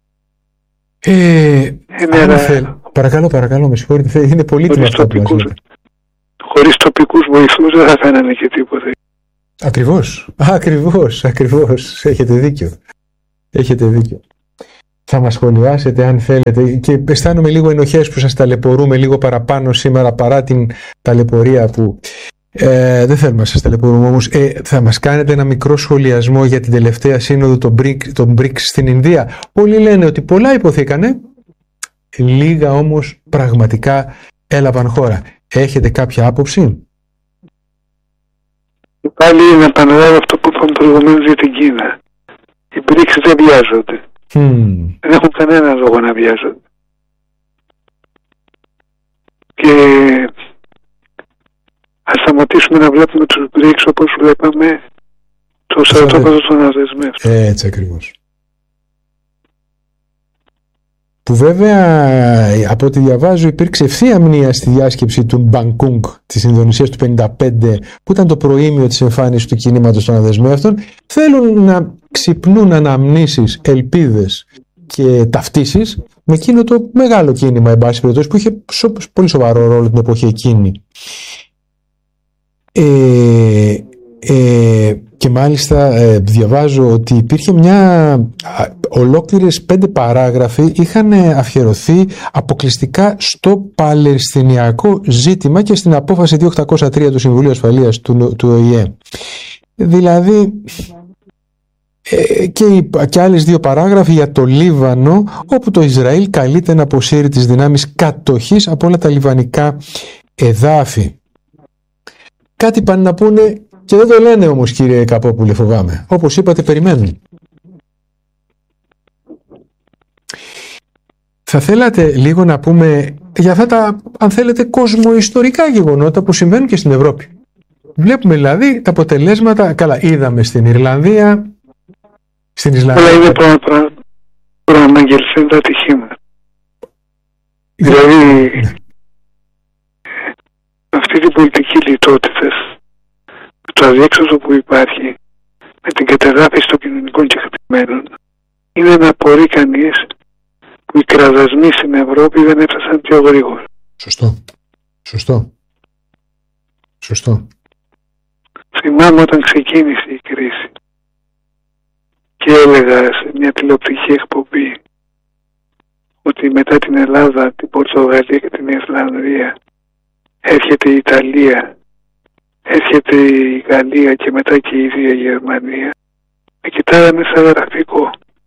Ε, ναι, θέλ... Παρακαλώ, παρακαλώ, με συγχωρείτε. Είναι πολύτιμα αυτά που μας λέτε. Χωρίς τοπικούς βοηθούς δεν θα κάνανε και τίποτα. Ακριβώς, ακριβώς, ακριβώς. Έχετε δίκιο. Έχετε δίκιο. Θα μας σχολιάσετε αν θέλετε, και αισθάνομαι λίγο ενοχές που σας ταλαιπωρούμε λίγο παραπάνω σήμερα παρά την ταλαιπωρία που ε, δεν θέλουμε να σας ταλαιπωρούμε όμως. Ε, θα μας κάνετε ένα μικρό σχολιασμό για την τελευταία σύνοδο των μπρικ, των μπρικ στην Ινδία. Πολλοί λένε ότι πολλά υποθήκανε, λίγα όμως πραγματικά έλαβαν χώρα. Έχετε κάποια άποψη? Πάλι να επαναλάβω αυτό που είπαμε προηγουμένως για την Κίνα. Οι μπρικ δεν βιάζονται. Mm. Δεν έχουν κανένα λόγο να βιάζονται. Και ας σταματήσουμε να βλέπουμε τους μπρικ όπως βλέπαμε το στρατόπεδο των αδεσμεύσεων. Έτσι ακριβώς. Που βέβαια, από ό,τι διαβάζω, υπήρξε ευθεία μνήα στη διάσκεψη του Μπανκούγκ της Ινδονησίας του χίλια εννιακόσια πενήντα πέντε, που ήταν το προήμιο της εμφάνισης του κινήματος των αδεσμεύτων. Θέλουν να ξυπνούν αναμνήσεις, ελπίδες και ταυτίσεις με εκείνο το μεγάλο κίνημα, εν πάση περιπτώσει, που είχε πολύ σοβαρό ρόλο την εποχή εκείνη. Ε, ε, και μάλιστα ε, διαβάζω ότι υπήρχε μια ολόκληρες πέντε παράγραφοι είχαν αφιερωθεί αποκλειστικά στο παλαιστινιακό ζήτημα και στην απόφαση δύο χιλιάδες οκτακόσια τρία του Συμβουλίου Ασφαλείας του, του Ο Η Ε. Δηλαδή ε, και, και άλλες δύο παράγραφοι για το Λίβανο, όπου το Ισραήλ καλείται να αποσύρει τις δυνάμεις κατοχής από όλα τα λιβανικά εδάφη. Κάτι πάνε να πούνε και δεν το λένε όμως, κύριε Καπόπουλε, φοβάμαι. Όπως είπατε, περιμένουν. Θα θέλατε λίγο να πούμε για αυτά τα, αν θέλετε, κοσμοϊστορικά γεγονότα που συμβαίνουν και στην Ευρώπη. Βλέπουμε δηλαδή τα αποτελέσματα, καλά, είδαμε στην Ιρλανδία, στην Ισλανδία. Αλλά είναι προαναγγελθέντα τα ατυχήματα. Δηλαδή, αυτή την πολιτική λιτότητα, το αδιέξοδο που υπάρχει με την κατεδάφιση των κοινωνικών κεκτημένων, είναι να απορεί κανείς που οι κραδασμοί στην Ευρώπη δεν έφτασαν πιο γρήγορα. Σωστό. Σωστό. Σωστό. Θυμάμαι όταν ξεκίνησε η κρίση και έλεγα σε μια τηλεοπτική εκπομπή ότι μετά την Ελλάδα, την Πορτογαλία και την Ιρλανδία έρχεται η Ιταλία, έρχεται η Γαλλία και μετά και η ίδια η Γερμανία. Με κοιτάγανε σαν γραφικό.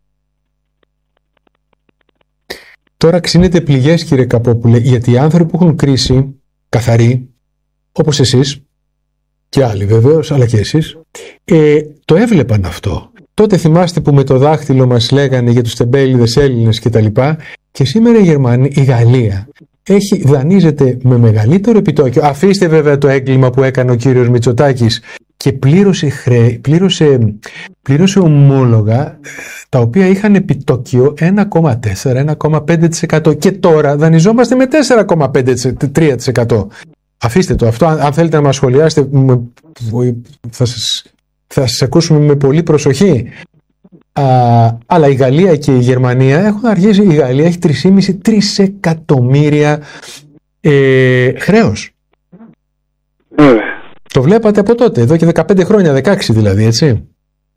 Τώρα ξύνετε πληγές, κύριε Καπόπουλε, γιατί οι άνθρωποι που έχουν κρίση καθαροί, όπως εσείς και άλλοι βεβαίως, αλλά και εσείς, ε, το έβλεπαν αυτό. Τότε θυμάστε που με το δάχτυλο μας λέγανε για τους τεμπέληδες Έλληνες και τα λοιπά, και σήμερα η Γερμανία, η Γαλλία έχει, δανείζεται με μεγαλύτερο επιτόκιο. Αφήστε βέβαια το έγκλημα που έκανε ο κύριος Μητσοτάκης και πλήρωσε, χρέ, πλήρωσε, πλήρωσε ομόλογα τα οποία είχαν επιτόκιο ένα κόμμα τέσσερα με ένα κόμμα πέντε τοις εκατό και τώρα δανειζόμαστε με τέσσερα κόμμα τρία τοις εκατό. Αφήστε το αυτό, αν θέλετε να μας σχολιάσετε θα σας, θα σας ακούσουμε με πολύ προσοχή. Α, αλλά η Γαλλία και η Γερμανία έχουν αρχίσει, η Γαλλία έχει τρία κόμμα πέντε τρισεκατομμύρια ε, χρέος. Mm. Το βλέπατε από τότε, εδώ και δεκαπέντε χρόνια, δεκαέξι δηλαδή, έτσι.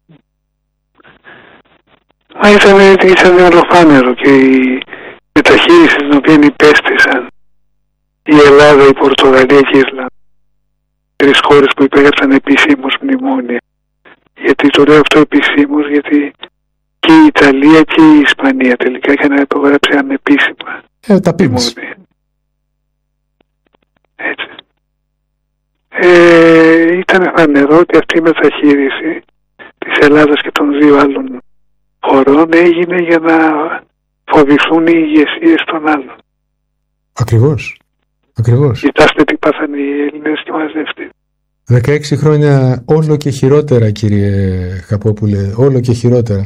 Μα ήταν, ήταν ολοφάνερο και η μεταχείριση την οποία υπέστησαν η Ελλάδα, η Πορτογαλία και η Ιρλανδία, τρεις χώρες που υπέγραψαν επισήμως μνημόνια. Γιατί το λέω αυτό επισήμως, γιατί και η Ιταλία και η Ισπανία τελικά είχαν υπογράψει ανεπίσημα ε, τα μνημόνια. Έτσι. Ε, ήταν φανερό ότι αυτή η μεταχείριση της Ελλάδας και των δύο άλλων χωρών έγινε για να φοβηθούν οι ηγεσίες των άλλων. Ακριβώς. Ακριβώς. Κοιτάστε τι πάθανε οι Έλληνες και μαζεύτε. δεκαέξι χρόνια όλο και χειρότερα, κύριε Καπόπουλε, όλο και χειρότερα.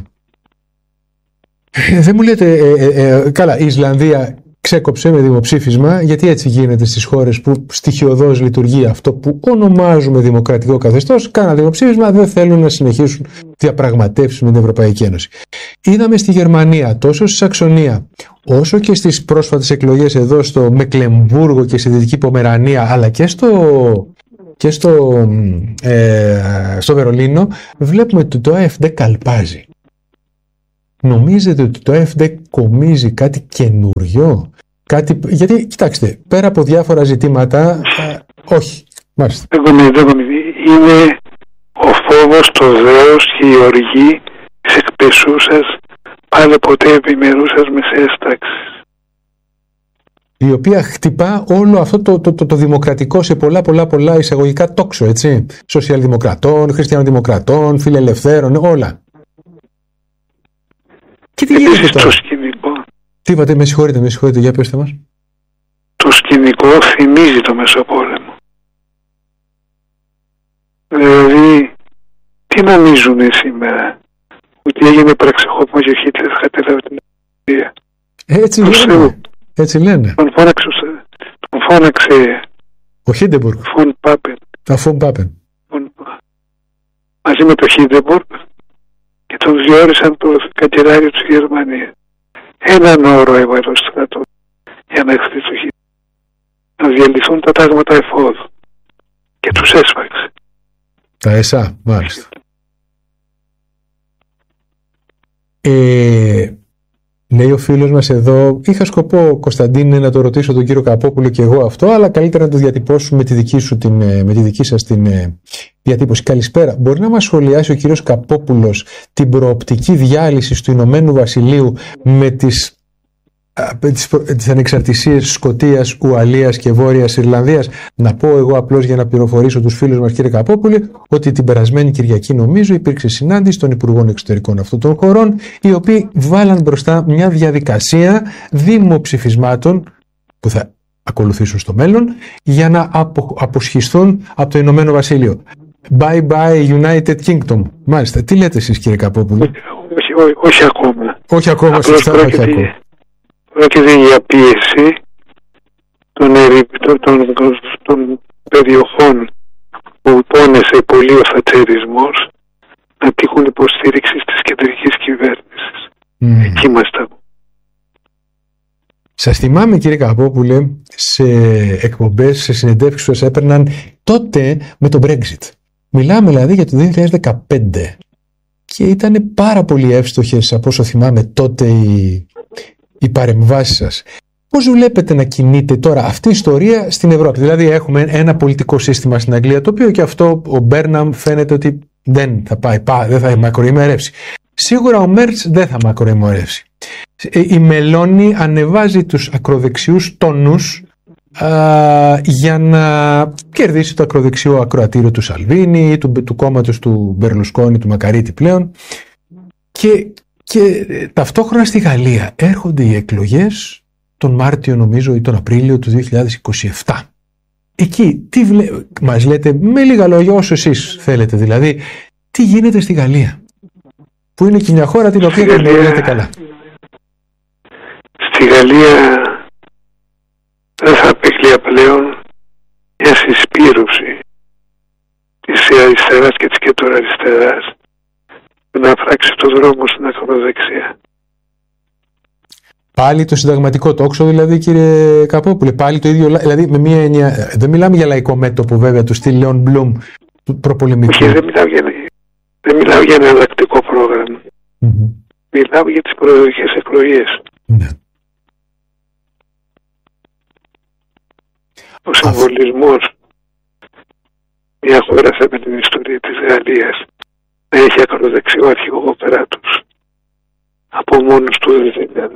Ε, δεν μου λέτε, ε, ε, ε, καλά, η Ισλανδία ξέκοψε με δημοψήφισμα, γιατί έτσι γίνεται στις χώρες που στοιχειοδός λειτουργεί αυτό που ονομάζουμε δημοκρατικό καθεστώς, κάναν δημοψήφισμα, δεν θέλουν να συνεχίσουν διαπραγματεύσεις με την Ευρωπαϊκή Ένωση. Είδαμε στη Γερμανία, τόσο στη Σαξονία, όσο και στις πρόσφατες εκλογές εδώ στο Μεκλεμβούργο και στη Δυτική Πομερανία, αλλά και στο, και στο, ε, στο Βερολίνο, βλέπουμε ότι το έι εφ ντι καλπάζει. Νομίζετε ότι το έι εφ ντι κομίζει κάτι καινούριο? Κάτι, γιατί, κοιτάξτε, πέρα από διάφορα ζητήματα, ε, όχι. Μάλιστα. Δεν κομίζει, δεν κομίζει. Είναι ο φόβος, το δέος και η οργή της εκπεσούσας, πάλι ποτέ επιμερούσας μεσαίας τάξης. Η οποία χτυπά όλο αυτό το, το, το, το δημοκρατικό σε πολλά πολλά πολλά εισαγωγικά τόξο, έτσι. Σοσιαλδημοκρατών, χριστιανοδημοκρατών, φιλελευθέρων, όλα. Και τι γίνεται τώρα? Το σκηνικό. Τι είπατε, με συγχωρείτε, με συγχωρείτε, για πέστε μας. Το σκηνικό θυμίζει το Μεσοπόλεμο. Δηλαδή, τι νομίζουν σήμερα? Ότι έγινε πραξικόπημα και ο Χίτλερ κατέλαβε την Ιταλία? Έτσι λένε. Έτσι λένε. Τον φώναξε, τον φώναξε ο Χίντεμπουργκ. Φον Πάπεν. Α, Φον Πάπεν. Μαζί με τον Χίντεμπουργκ και τον διόρισαν το καγκελάριο της Γερμανίας. Έναν όρο έβαλε το στρατό για να έχθει το Χίτλερ. Να διαλυθούν τα τάγματα εφόδου. Και τους έσφαξε. Τα ΕΣΑ, μάλιστα. Ε, λέει ο φίλος μας εδώ, είχα σκοπό, Κωνσταντίνε, να το ρωτήσω τον κύριο Καπόπουλο και εγώ αυτό, αλλά καλύτερα να το διατυπώσουμε με τη δική, σου την, με τη δική σας την διατύπωση. Καλησπέρα. Μπορεί να μας σχολιάσει ο κύριος Καπόπουλος την προοπτική διάλυση του Ηνωμένου Βασιλείου με τις τις, τις ανεξαρτησίες Σκωτίας, Ουαλίας και Βόρειας Ιρλανδίας? Να πω εγώ απλώς, για να πληροφορήσω τους φίλους μας, κύριε Καπόπουλε, ότι την περασμένη Κυριακή, νομίζω, υπήρξε συνάντηση των Υπουργών Εξωτερικών αυτών των χωρών, οι οποίοι βάλαν μπροστά μια διαδικασία δημοψηφισμάτων που θα ακολουθήσουν στο μέλλον για να απο, αποσχιστούν από το Ηνωμένο Βασίλειο. Bye bye United Kingdom. Μάλιστα. Τι λέτε εσείς, κύριε Καπόπουλε? Όχι, όχι, όχι ακόμα. Όχι ακόμα, σωστά, όχι ακόμα. Πρόκειται για πίεση των, των, των, των περιοχών που πόνεσε πολύ ο θατσερισμός να τύχουν υποστήριξη της κεντρικής κυβέρνησης. Mm. Εκεί είμαστε. Σας θυμάμαι, κύριε Καπόπουλε, σε εκπομπές, σε συνεντεύξεις που σας έπαιρναν τότε με το Brexit. Μιλάμε δηλαδή για το δύο χιλιάδες δεκαπέντε και ήταν πάρα πολύ εύστοχες, από όσο θυμάμαι, τότε οι οι παρεμβάσεις σας. Πώς βλέπετε να κινείται τώρα αυτή η ιστορία στην Ευρώπη? Δηλαδή έχουμε ένα πολιτικό σύστημα στην Αγγλία, το οποίο και αυτό ο Μπέρναμ φαίνεται ότι δεν θα πάει, δεν θα μακροημερεύσει. Σίγουρα ο Μέρτς δεν θα μακροημερεύσει. Η Μελώνη ανεβάζει τους ακροδεξιούς τόνους α, για να κερδίσει το ακροδεξιό ακροατήριο του Σαλβίνη, του, του κόμματος του Μπερλουσκόνη, του Μακαρίτη πλέον, και Και ταυτόχρονα στη Γαλλία έρχονται οι εκλογές τον Μάρτιο, νομίζω, ή τον Απρίλιο του δύο χιλιάδες είκοσι επτά. Εκεί τι βλέ... μας λέτε με λίγα λόγια, όσο εσείς θέλετε δηλαδή, τι γίνεται στη Γαλλία, που είναι και μια χώρα την οποία δεν γνωρίζετε καλά? Στη Γαλλία δεν θα απεκλεί πλέον μια συσπήρωση της αριστεράς και της κεντροαριστεράς να φράξει το δρόμο στην ακροδεξιά. Πάλι το συνταγματικό τόξο, δηλαδή, κύριε Καπόπουλε, πάλι το ίδιο, δηλαδή με μία έννοια, δεν μιλάμε για λαϊκό μέτωπο βέβαια του στυλ Λέον Μπλουμ του προπολεμικού. Όχι, δεν μιλάω για, δεν μιλάω για ένα εναλλακτικό πρόγραμμα. Mm-hmm. Μιλάω για τις προεδρικές εκλογές. Ναι. Ο συμβολισμός μια χώρα με την ιστορία της Γαλλίας να έχει ακροδεξιό αρχηγό κράτους από μόνος του δεν είναι.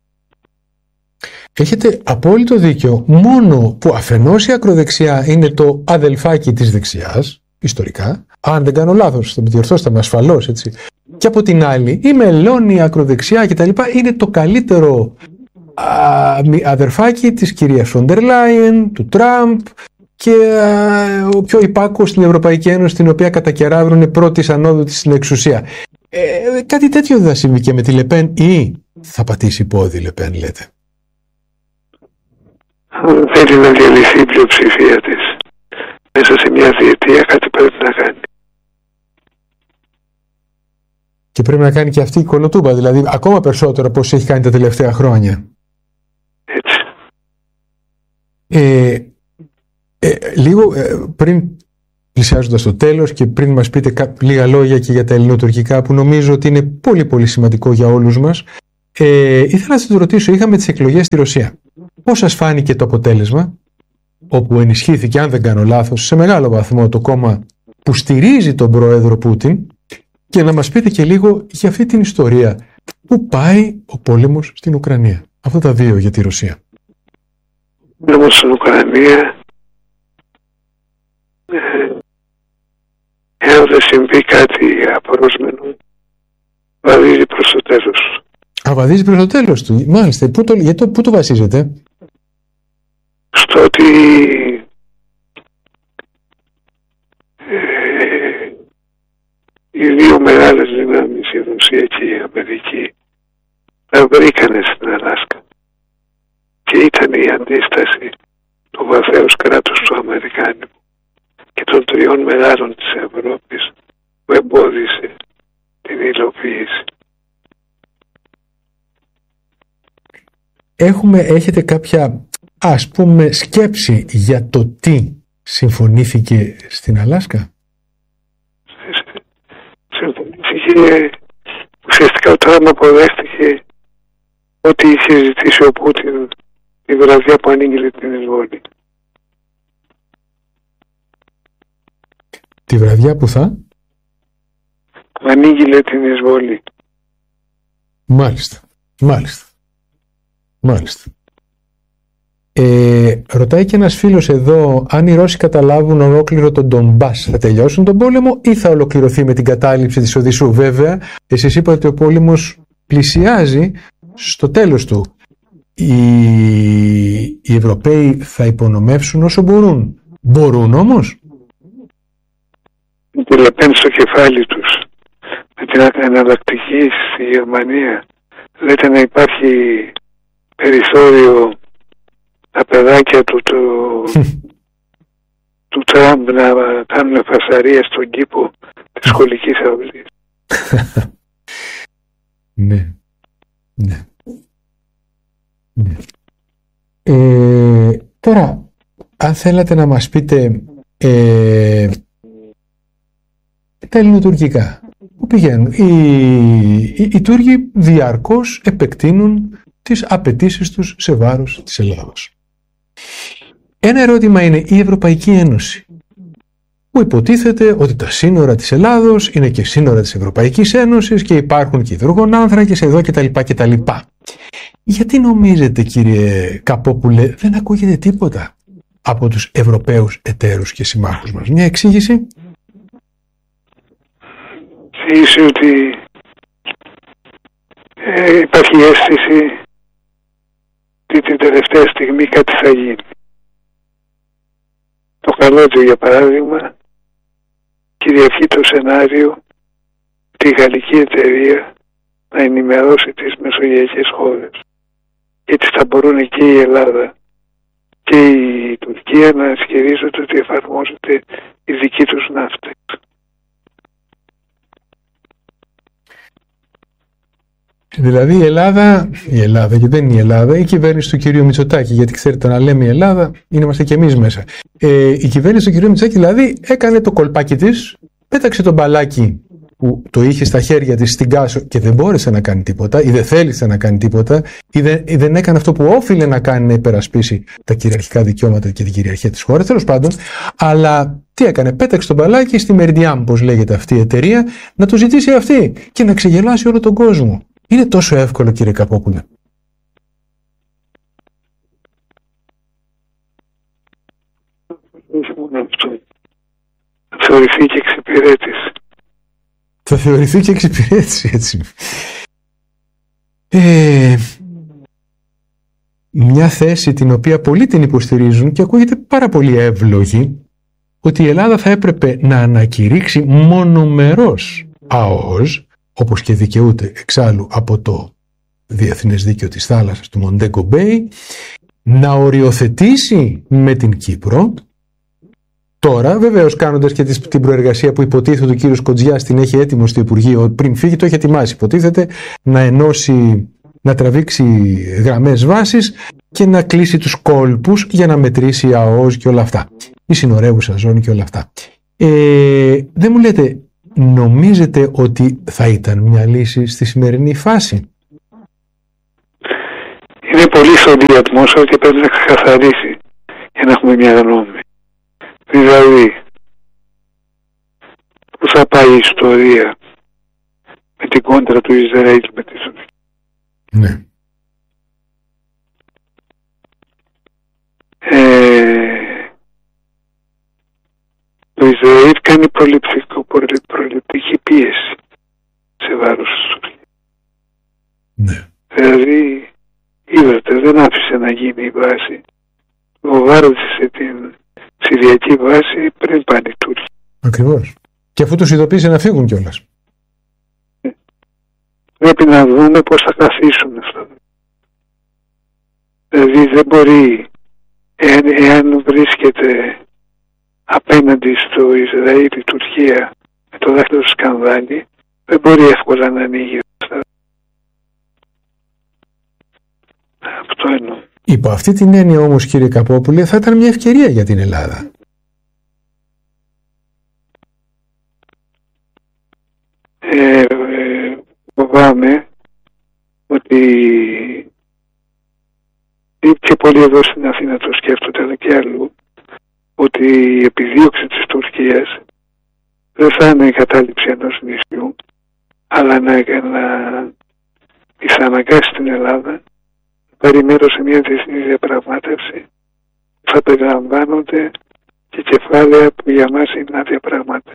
Έχετε απόλυτο δίκιο, μόνο που αφενός η ακροδεξιά είναι το αδελφάκι της δεξιάς, ιστορικά, αν δεν κάνω λάθος, θα με διορθώσετε με ασφαλώς, έτσι. Και από την άλλη, η Μελώνη, η ακροδεξιά κτλ. Είναι το καλύτερο α, αδερφάκι της κυρίας Φοντερ Λάιεν, του Τραμπ και α, ο πιο υπάκουος στην Ευρωπαϊκή Ένωση, την οποία κατακεράβρουν πρώτης ανόδου της στην εξουσία. Ε, κάτι τέτοιο δεν θα συμβεί και με τη Λεπέν, ή θα πατήσει πόδι η Λεπέν, λέτε? Αν θέλει να διαλυθεί η πλειοψηφία της μέσα σε μια διετία, κάτι πρέπει να κάνει. Και πρέπει να κάνει και αυτή η κολοτούμπα, δηλαδή ακόμα περισσότερο από όσο έχει κάνει τα τελευταία χρόνια. Έτσι. Ε, ε, λίγο ε, πριν πλησιάζοντας το τέλος και πριν μας πείτε λίγα λόγια και για τα ελληνοτουρκικά που νομίζω ότι είναι πολύ πολύ σημαντικό για όλους μας, ε, ήθελα να σας ρωτήσω, είχαμε τις εκλογές στη Ρωσία. Πώς σας φάνηκε το αποτέλεσμα, όπου ενισχύθηκε, αν δεν κάνω λάθος, σε μεγάλο βαθμό το κόμμα που στηρίζει τον πρόεδρο Πούτιν, και να μας πείτε και λίγο για αυτή την ιστορία. Πού πάει ο πόλεμος στην Ουκρανία? Αυτά τα δύο για τη Ρωσία. Ο πόλεμος στην Ουκρανία, εάν δεν συμβεί κάτι απορρόσμενο, βαδίζει προς το τέλος. Α, βαδίζει προς το τέλος του. Μάλιστα. Πού το, για το, πού το βασίζετε? Στο ότι ε, οι δύο μεγάλες δυνάμεις, η Ρωσία και η Αμερική, τα βρήκανε στην Αλάσκα και ήταν η αντίσταση του βαθέως κράτους του Αμερικάνικου και των τριών μεγάλων της Ευρώπης που εμπόδισε την υλοποίηση. Έχουμε, έχετε κάποια, ας πούμε, σκέψη για το τι συμφωνήθηκε στην Αλάσκα? Συμφωνήθηκε ουσιαστικά ο Τραμπ αποδέχτηκε ότι είχε ζητήσει ο Πούτιν τη βραδιά που ανήγγειλε την εισβολή. Τη βραδιά που θα ανήγγειλε την εισβολή. Μάλιστα, μάλιστα, μάλιστα. Ε, ρωτάει και ένας φίλος εδώ, αν οι Ρώσοι καταλάβουν ολόκληρο τον Ντομπάς, θα τελειώσουν τον πόλεμο ή θα ολοκληρωθεί με την κατάληψη της Οδυσσού? Βέβαια, εσείς είπατε ότι ο πόλεμος πλησιάζει στο τέλος του. Οι, οι Ευρωπαίοι θα υπονομεύσουν όσο μπορούν. Μπορούν όμως? Με τη Λεπέν στο κεφάλι τους, με την εναλλακτική στη Γερμανία, λέτε να υπάρχει περιθώριο τα παιδάκια του, του, του Τραμπ να κάνουν φασαρία στον κήπο της σχολικής αυλής. Ναι, ναι. ναι. Ε, τώρα, αν θέλατε να μας πείτε ε, τα ελληνοτουρκικά, που πηγαίνουν. Οι, οι, οι Τούρκοι διαρκώς επεκτείνουν τις απαιτήσεις τους σε βάρος της Ελλάδος. Ένα ερώτημα είναι η Ευρωπαϊκή Ένωση, που υποτίθεται ότι τα σύνορα της Ελλάδος είναι και σύνορα της Ευρωπαϊκής Ένωσης και υπάρχουν και υδρογονάνθρακες εδώ κτλ. κτλ. Γιατί νομίζετε, κύριε Καπόπουλε, δεν ακούγεται τίποτα από τους Ευρωπαίους εταίρους και συμμάχους μας? Μια εξήγηση. Εξήγηση ότι ε, υπάρχει αίσθηση ότι την τελευταία στιγμή κάτι θα γίνει. Το καλώδιο, για παράδειγμα, κυριαρχεί το σενάριο τη γαλλική εταιρεία να ενημερώσει τις μεσογειακές χώρες. Έτσι θα μπορούν και η Ελλάδα και η Τουρκία να ισχυρίζονται ότι εφαρμόζεται η δική τους ναύτα. Δηλαδή η Ελλάδα, η Ελλάδα και δεν είναι η Ελλάδα, η κυβέρνηση του κυρίου Μητσοτάκη, γιατί ξέρετε να λέμε η Ελλάδα, είμαστε κι εμείς μέσα. Ε, η κυβέρνηση του κυρίου Μητσοτάκη δηλαδή έκανε το κολπάκι της, πέταξε το μπαλάκι που το είχε στα χέρια της στην Κάσο και δεν μπόρεσε να κάνει τίποτα ή δεν θέλησε να κάνει τίποτα ή δεν, ή δεν έκανε αυτό που όφιλε να κάνει, να υπερασπίσει τα κυριαρχικά δικαιώματα και την κυριαρχία της χώρας, τέλος πάντων. Αλλά τι έκανε? Πέταξε το μπαλάκι στη Meridiam, πώς λέγεται αυτή η εταιρεία, να το ζητήσει αυτή και να ξεγελάσει όλο τον κόσμο. Είναι τόσο εύκολο, κύριε Καπόπουλε? Θα θεωρηθεί και εξυπηρέτηση. Θα θεωρηθεί και εξυπηρέτηση, έτσι. Ε, μια θέση την οποία πολλοί την υποστηρίζουν και ακούγεται πάρα πολύ εύλογη, ότι η Ελλάδα θα έπρεπε να ανακηρύξει μονομερός ΑΟΣ, όπως και δικαιούται εξάλλου από το Διεθνές Δίκαιο της Θάλασσας του Μοντέγκο Μπέι, να οριοθετήσει με την Κύπρο. Τώρα, βεβαίως, κάνοντας και την προεργασία που υποτίθεται ο κύριος Κοντζιάς την έχει έτοιμο στο Υπουργείο, πριν φύγει το έχει ετοιμάσει, υποτίθεται να ενώσει, να τραβήξει γραμμές βάσης και να κλείσει τους κόλπους για να μετρήσει ΑΟΣ και όλα αυτά. Η συνορεύουσα ζώνη και όλα αυτά. Ε, δεν μου λέτε, νομίζετε ότι θα ήταν μια λύση στη σημερινή φάση? Είναι πολύ σοβαρή η ατμόσφαιρα και πρέπει να ξεκαθαρίσει για να έχουμε μια γνώμη. Δηλαδή, πού θα πάει η ιστορία με την κόντρα του Ισραήλ με τη Τουρκία? Ναι. Ε, το Ισραήλ κάνει προληπτικό, προληπτική πίεση σε βάρος της Τουρκίας. Ναι. Δηλαδή, είδατε, δεν άφησε να γίνει η βάση. Βομβάρδισε την Συριακή βάση πριν πάνε οι Τούρκοι. Ακριβώς. Και αφού τους ειδοποίησε να φύγουν κιόλας. Πρέπει να δούμε πώς θα καθίσουν αυτό. Δηλαδή δεν μπορεί, εάν, εάν βρίσκεται απέναντι στο Ισραήλ η Τουρκία με το δάχτυλο του σκανδάλι, δεν μπορεί εύκολα να ανοίγει. Αυτό εννοώ. Υπό αυτή την έννοια όμως, κύριε Καπόπουλε, θα ήταν μια ευκαιρία για την Ελλάδα. Ε, ε, φοβάμαι ότι και πολλοί εδώ στην Αθήνα το σκέφτονται, αλλά και αλλού, ότι η επιδίωξη της Τουρκίας δεν θα είναι η κατάληψη ενός νησιού, αλλά να, να θα αναγκάσει την Ελλάδα να πάρει μέρος σε μια διεθνή διαπραγμάτευση που θα περιλαμβάνονται και κεφάλαια που για μας είναι αδιαπραγμάτευση.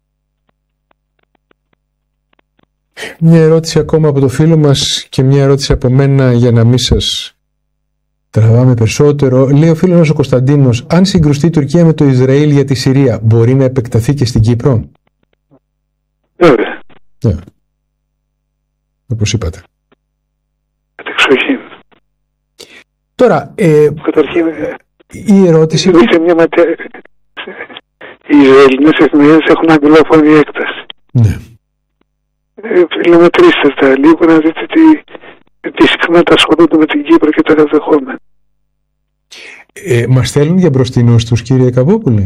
Μια ερώτηση ακόμα από το φίλο μας και μια ερώτηση από μένα για να μην σας τραβάμε περισσότερο. Λέει ο φίλος μας ο Κωνσταντίνος, αν συγκρουστεί η Τουρκία με το Ισραήλ για τη Συρία, μπορεί να επεκταθεί και στην Κύπρο? Βέβαια. Ναι. Όπως είπατε. Κατεξοχήν. Τώρα, ε, καταρχήν, η ερώτηση... Σε μια ματιά, οι Ισραηλινές εφημερίδες έχουν αγγλόφωνη έκταση. Ναι. Ε, Φιλομετρήστε τα λίγο να δείτε τι, τι συχνά τα ασχολούνται με την Κύπρο και τα κατεχόμενα. Ε, μας θέλουν για μπροστινούς τους, κύριε Καπόπουλε?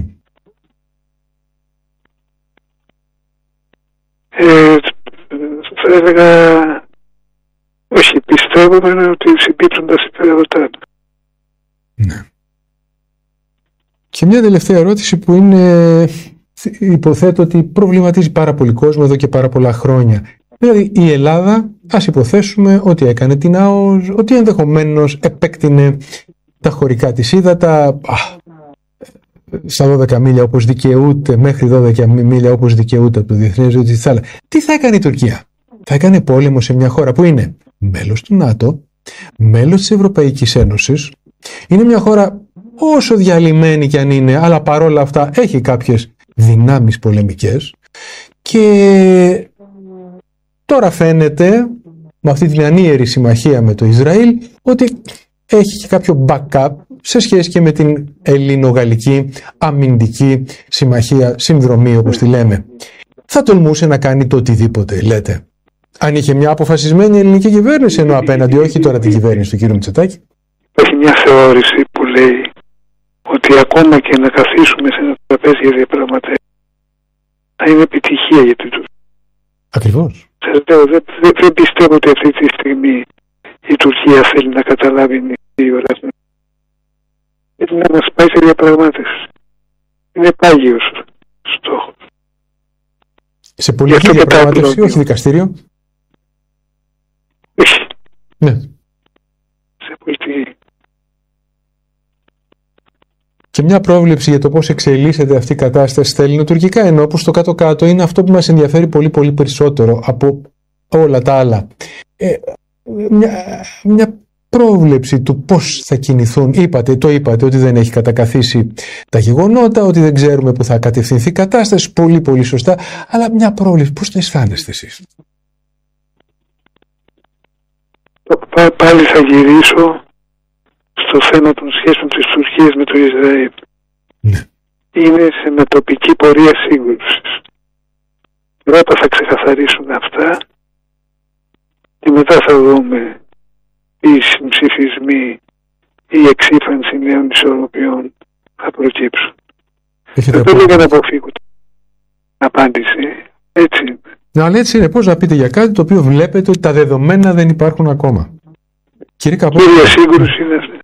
Ε, θα έλεγα, όχι, πιστεύουμε ότι συμπίπτουν τα συμφέροντά. Ναι. Και μια τελευταία ερώτηση που είναι, υποθέτω ότι προβληματίζει πάρα πολύ κόσμο εδώ και πάρα πολλά χρόνια. Δηλαδή η Ελλάδα, ας υποθέσουμε ότι έκανε την ΑΟΣ, ότι ενδεχομένως επέκτηνε τα χωρικά της ύδατα α, στα δώδεκα μίλια όπως δικαιούται, μέχρι δώδεκα μίλια όπως δικαιούται από το Διεθνές Δίκαιο της Θάλασσας. Τι θα έκανε η Τουρκία? Θα έκανε πόλεμο σε μια χώρα που είναι μέλος του ΝΑΤΟ, μέλος της Ευρωπαϊκής Ένωσης, είναι μια χώρα όσο διαλυμένη κι αν είναι, αλλά παρόλα αυτά έχει κάποιες δυνάμεις πολεμικές και τώρα φαίνεται με αυτή την ανίερη συμμαχία με το Ισραήλ ότι έχει και κάποιο backup σε σχέση και με την ελληνο-γαλλική αμυντική συμμαχία, συνδρομή όπως τη λέμε. Θα τολμούσε να κάνει το οτιδήποτε, λέτε? Αν είχε μια αποφασισμένη ελληνική κυβέρνηση, ενώ απέναντι, όχι τώρα την κυβέρνηση του κ. Μητσοτάκη. Έχει μια θεώρηση που λέει ότι ακόμα και να καθίσουμε σε ένα τραπέζι για διαπραγματεύσεις θα είναι επιτυχία για την Τουρκία. Ακριβώς. Σας λέω, δεν, δεν, δεν πιστεύω ότι αυτή τη στιγμή η Τουρκία θέλει να καταλάβει τι ώρα. Γιατί να μας πάει σε διαπραγμάτευση. Είναι πάγιος στόχος. Σε πολιτική διαπραγμάτευση, όχι δικαστήριο. Όχι. Ναι. Σε πολιτική. Και μια πρόβλεψη για το πώς εξελίσσεται αυτή η κατάσταση στα ελληνοτουρκικά, ενώ όπως στο κάτω-κάτω είναι αυτό που μας ενδιαφέρει πολύ πολύ περισσότερο από όλα τα άλλα. Ε, μια, μια πρόβλεψη του πώς θα κινηθούν. Είπατε, το είπατε ότι δεν έχει κατακαθίσει τα γεγονότα, ότι δεν ξέρουμε που θα κατευθυνθεί η κατάσταση, πολύ πολύ σωστά, αλλά μια πρόβλεψη, πώς το αισθάνεστε εσείς? Πάλι θα γυρίσω στο θέμα των σχέσεων της Τουρκίας με το Ισραήλ. Ναι. Είναι σε μετοπική πορεία σύγκρουσης. Πρώτα θα ξεκαθαρίσουν αυτά και μετά θα δούμε οι συμψηφισμοί ή η εξήφανση νέων ισορροπιών θα προκύψουν. Έχετε δεν λέω για να αποφύγουν. απάντηση. Έτσι είναι. Ναι, αλλά έτσι είναι. Πώς να πείτε για κάτι το οποίο βλέπετε ότι τα δεδομένα δεν υπάρχουν ακόμα. Κύριε Καπό, Κύρια σύγκρουση είναι αυτή.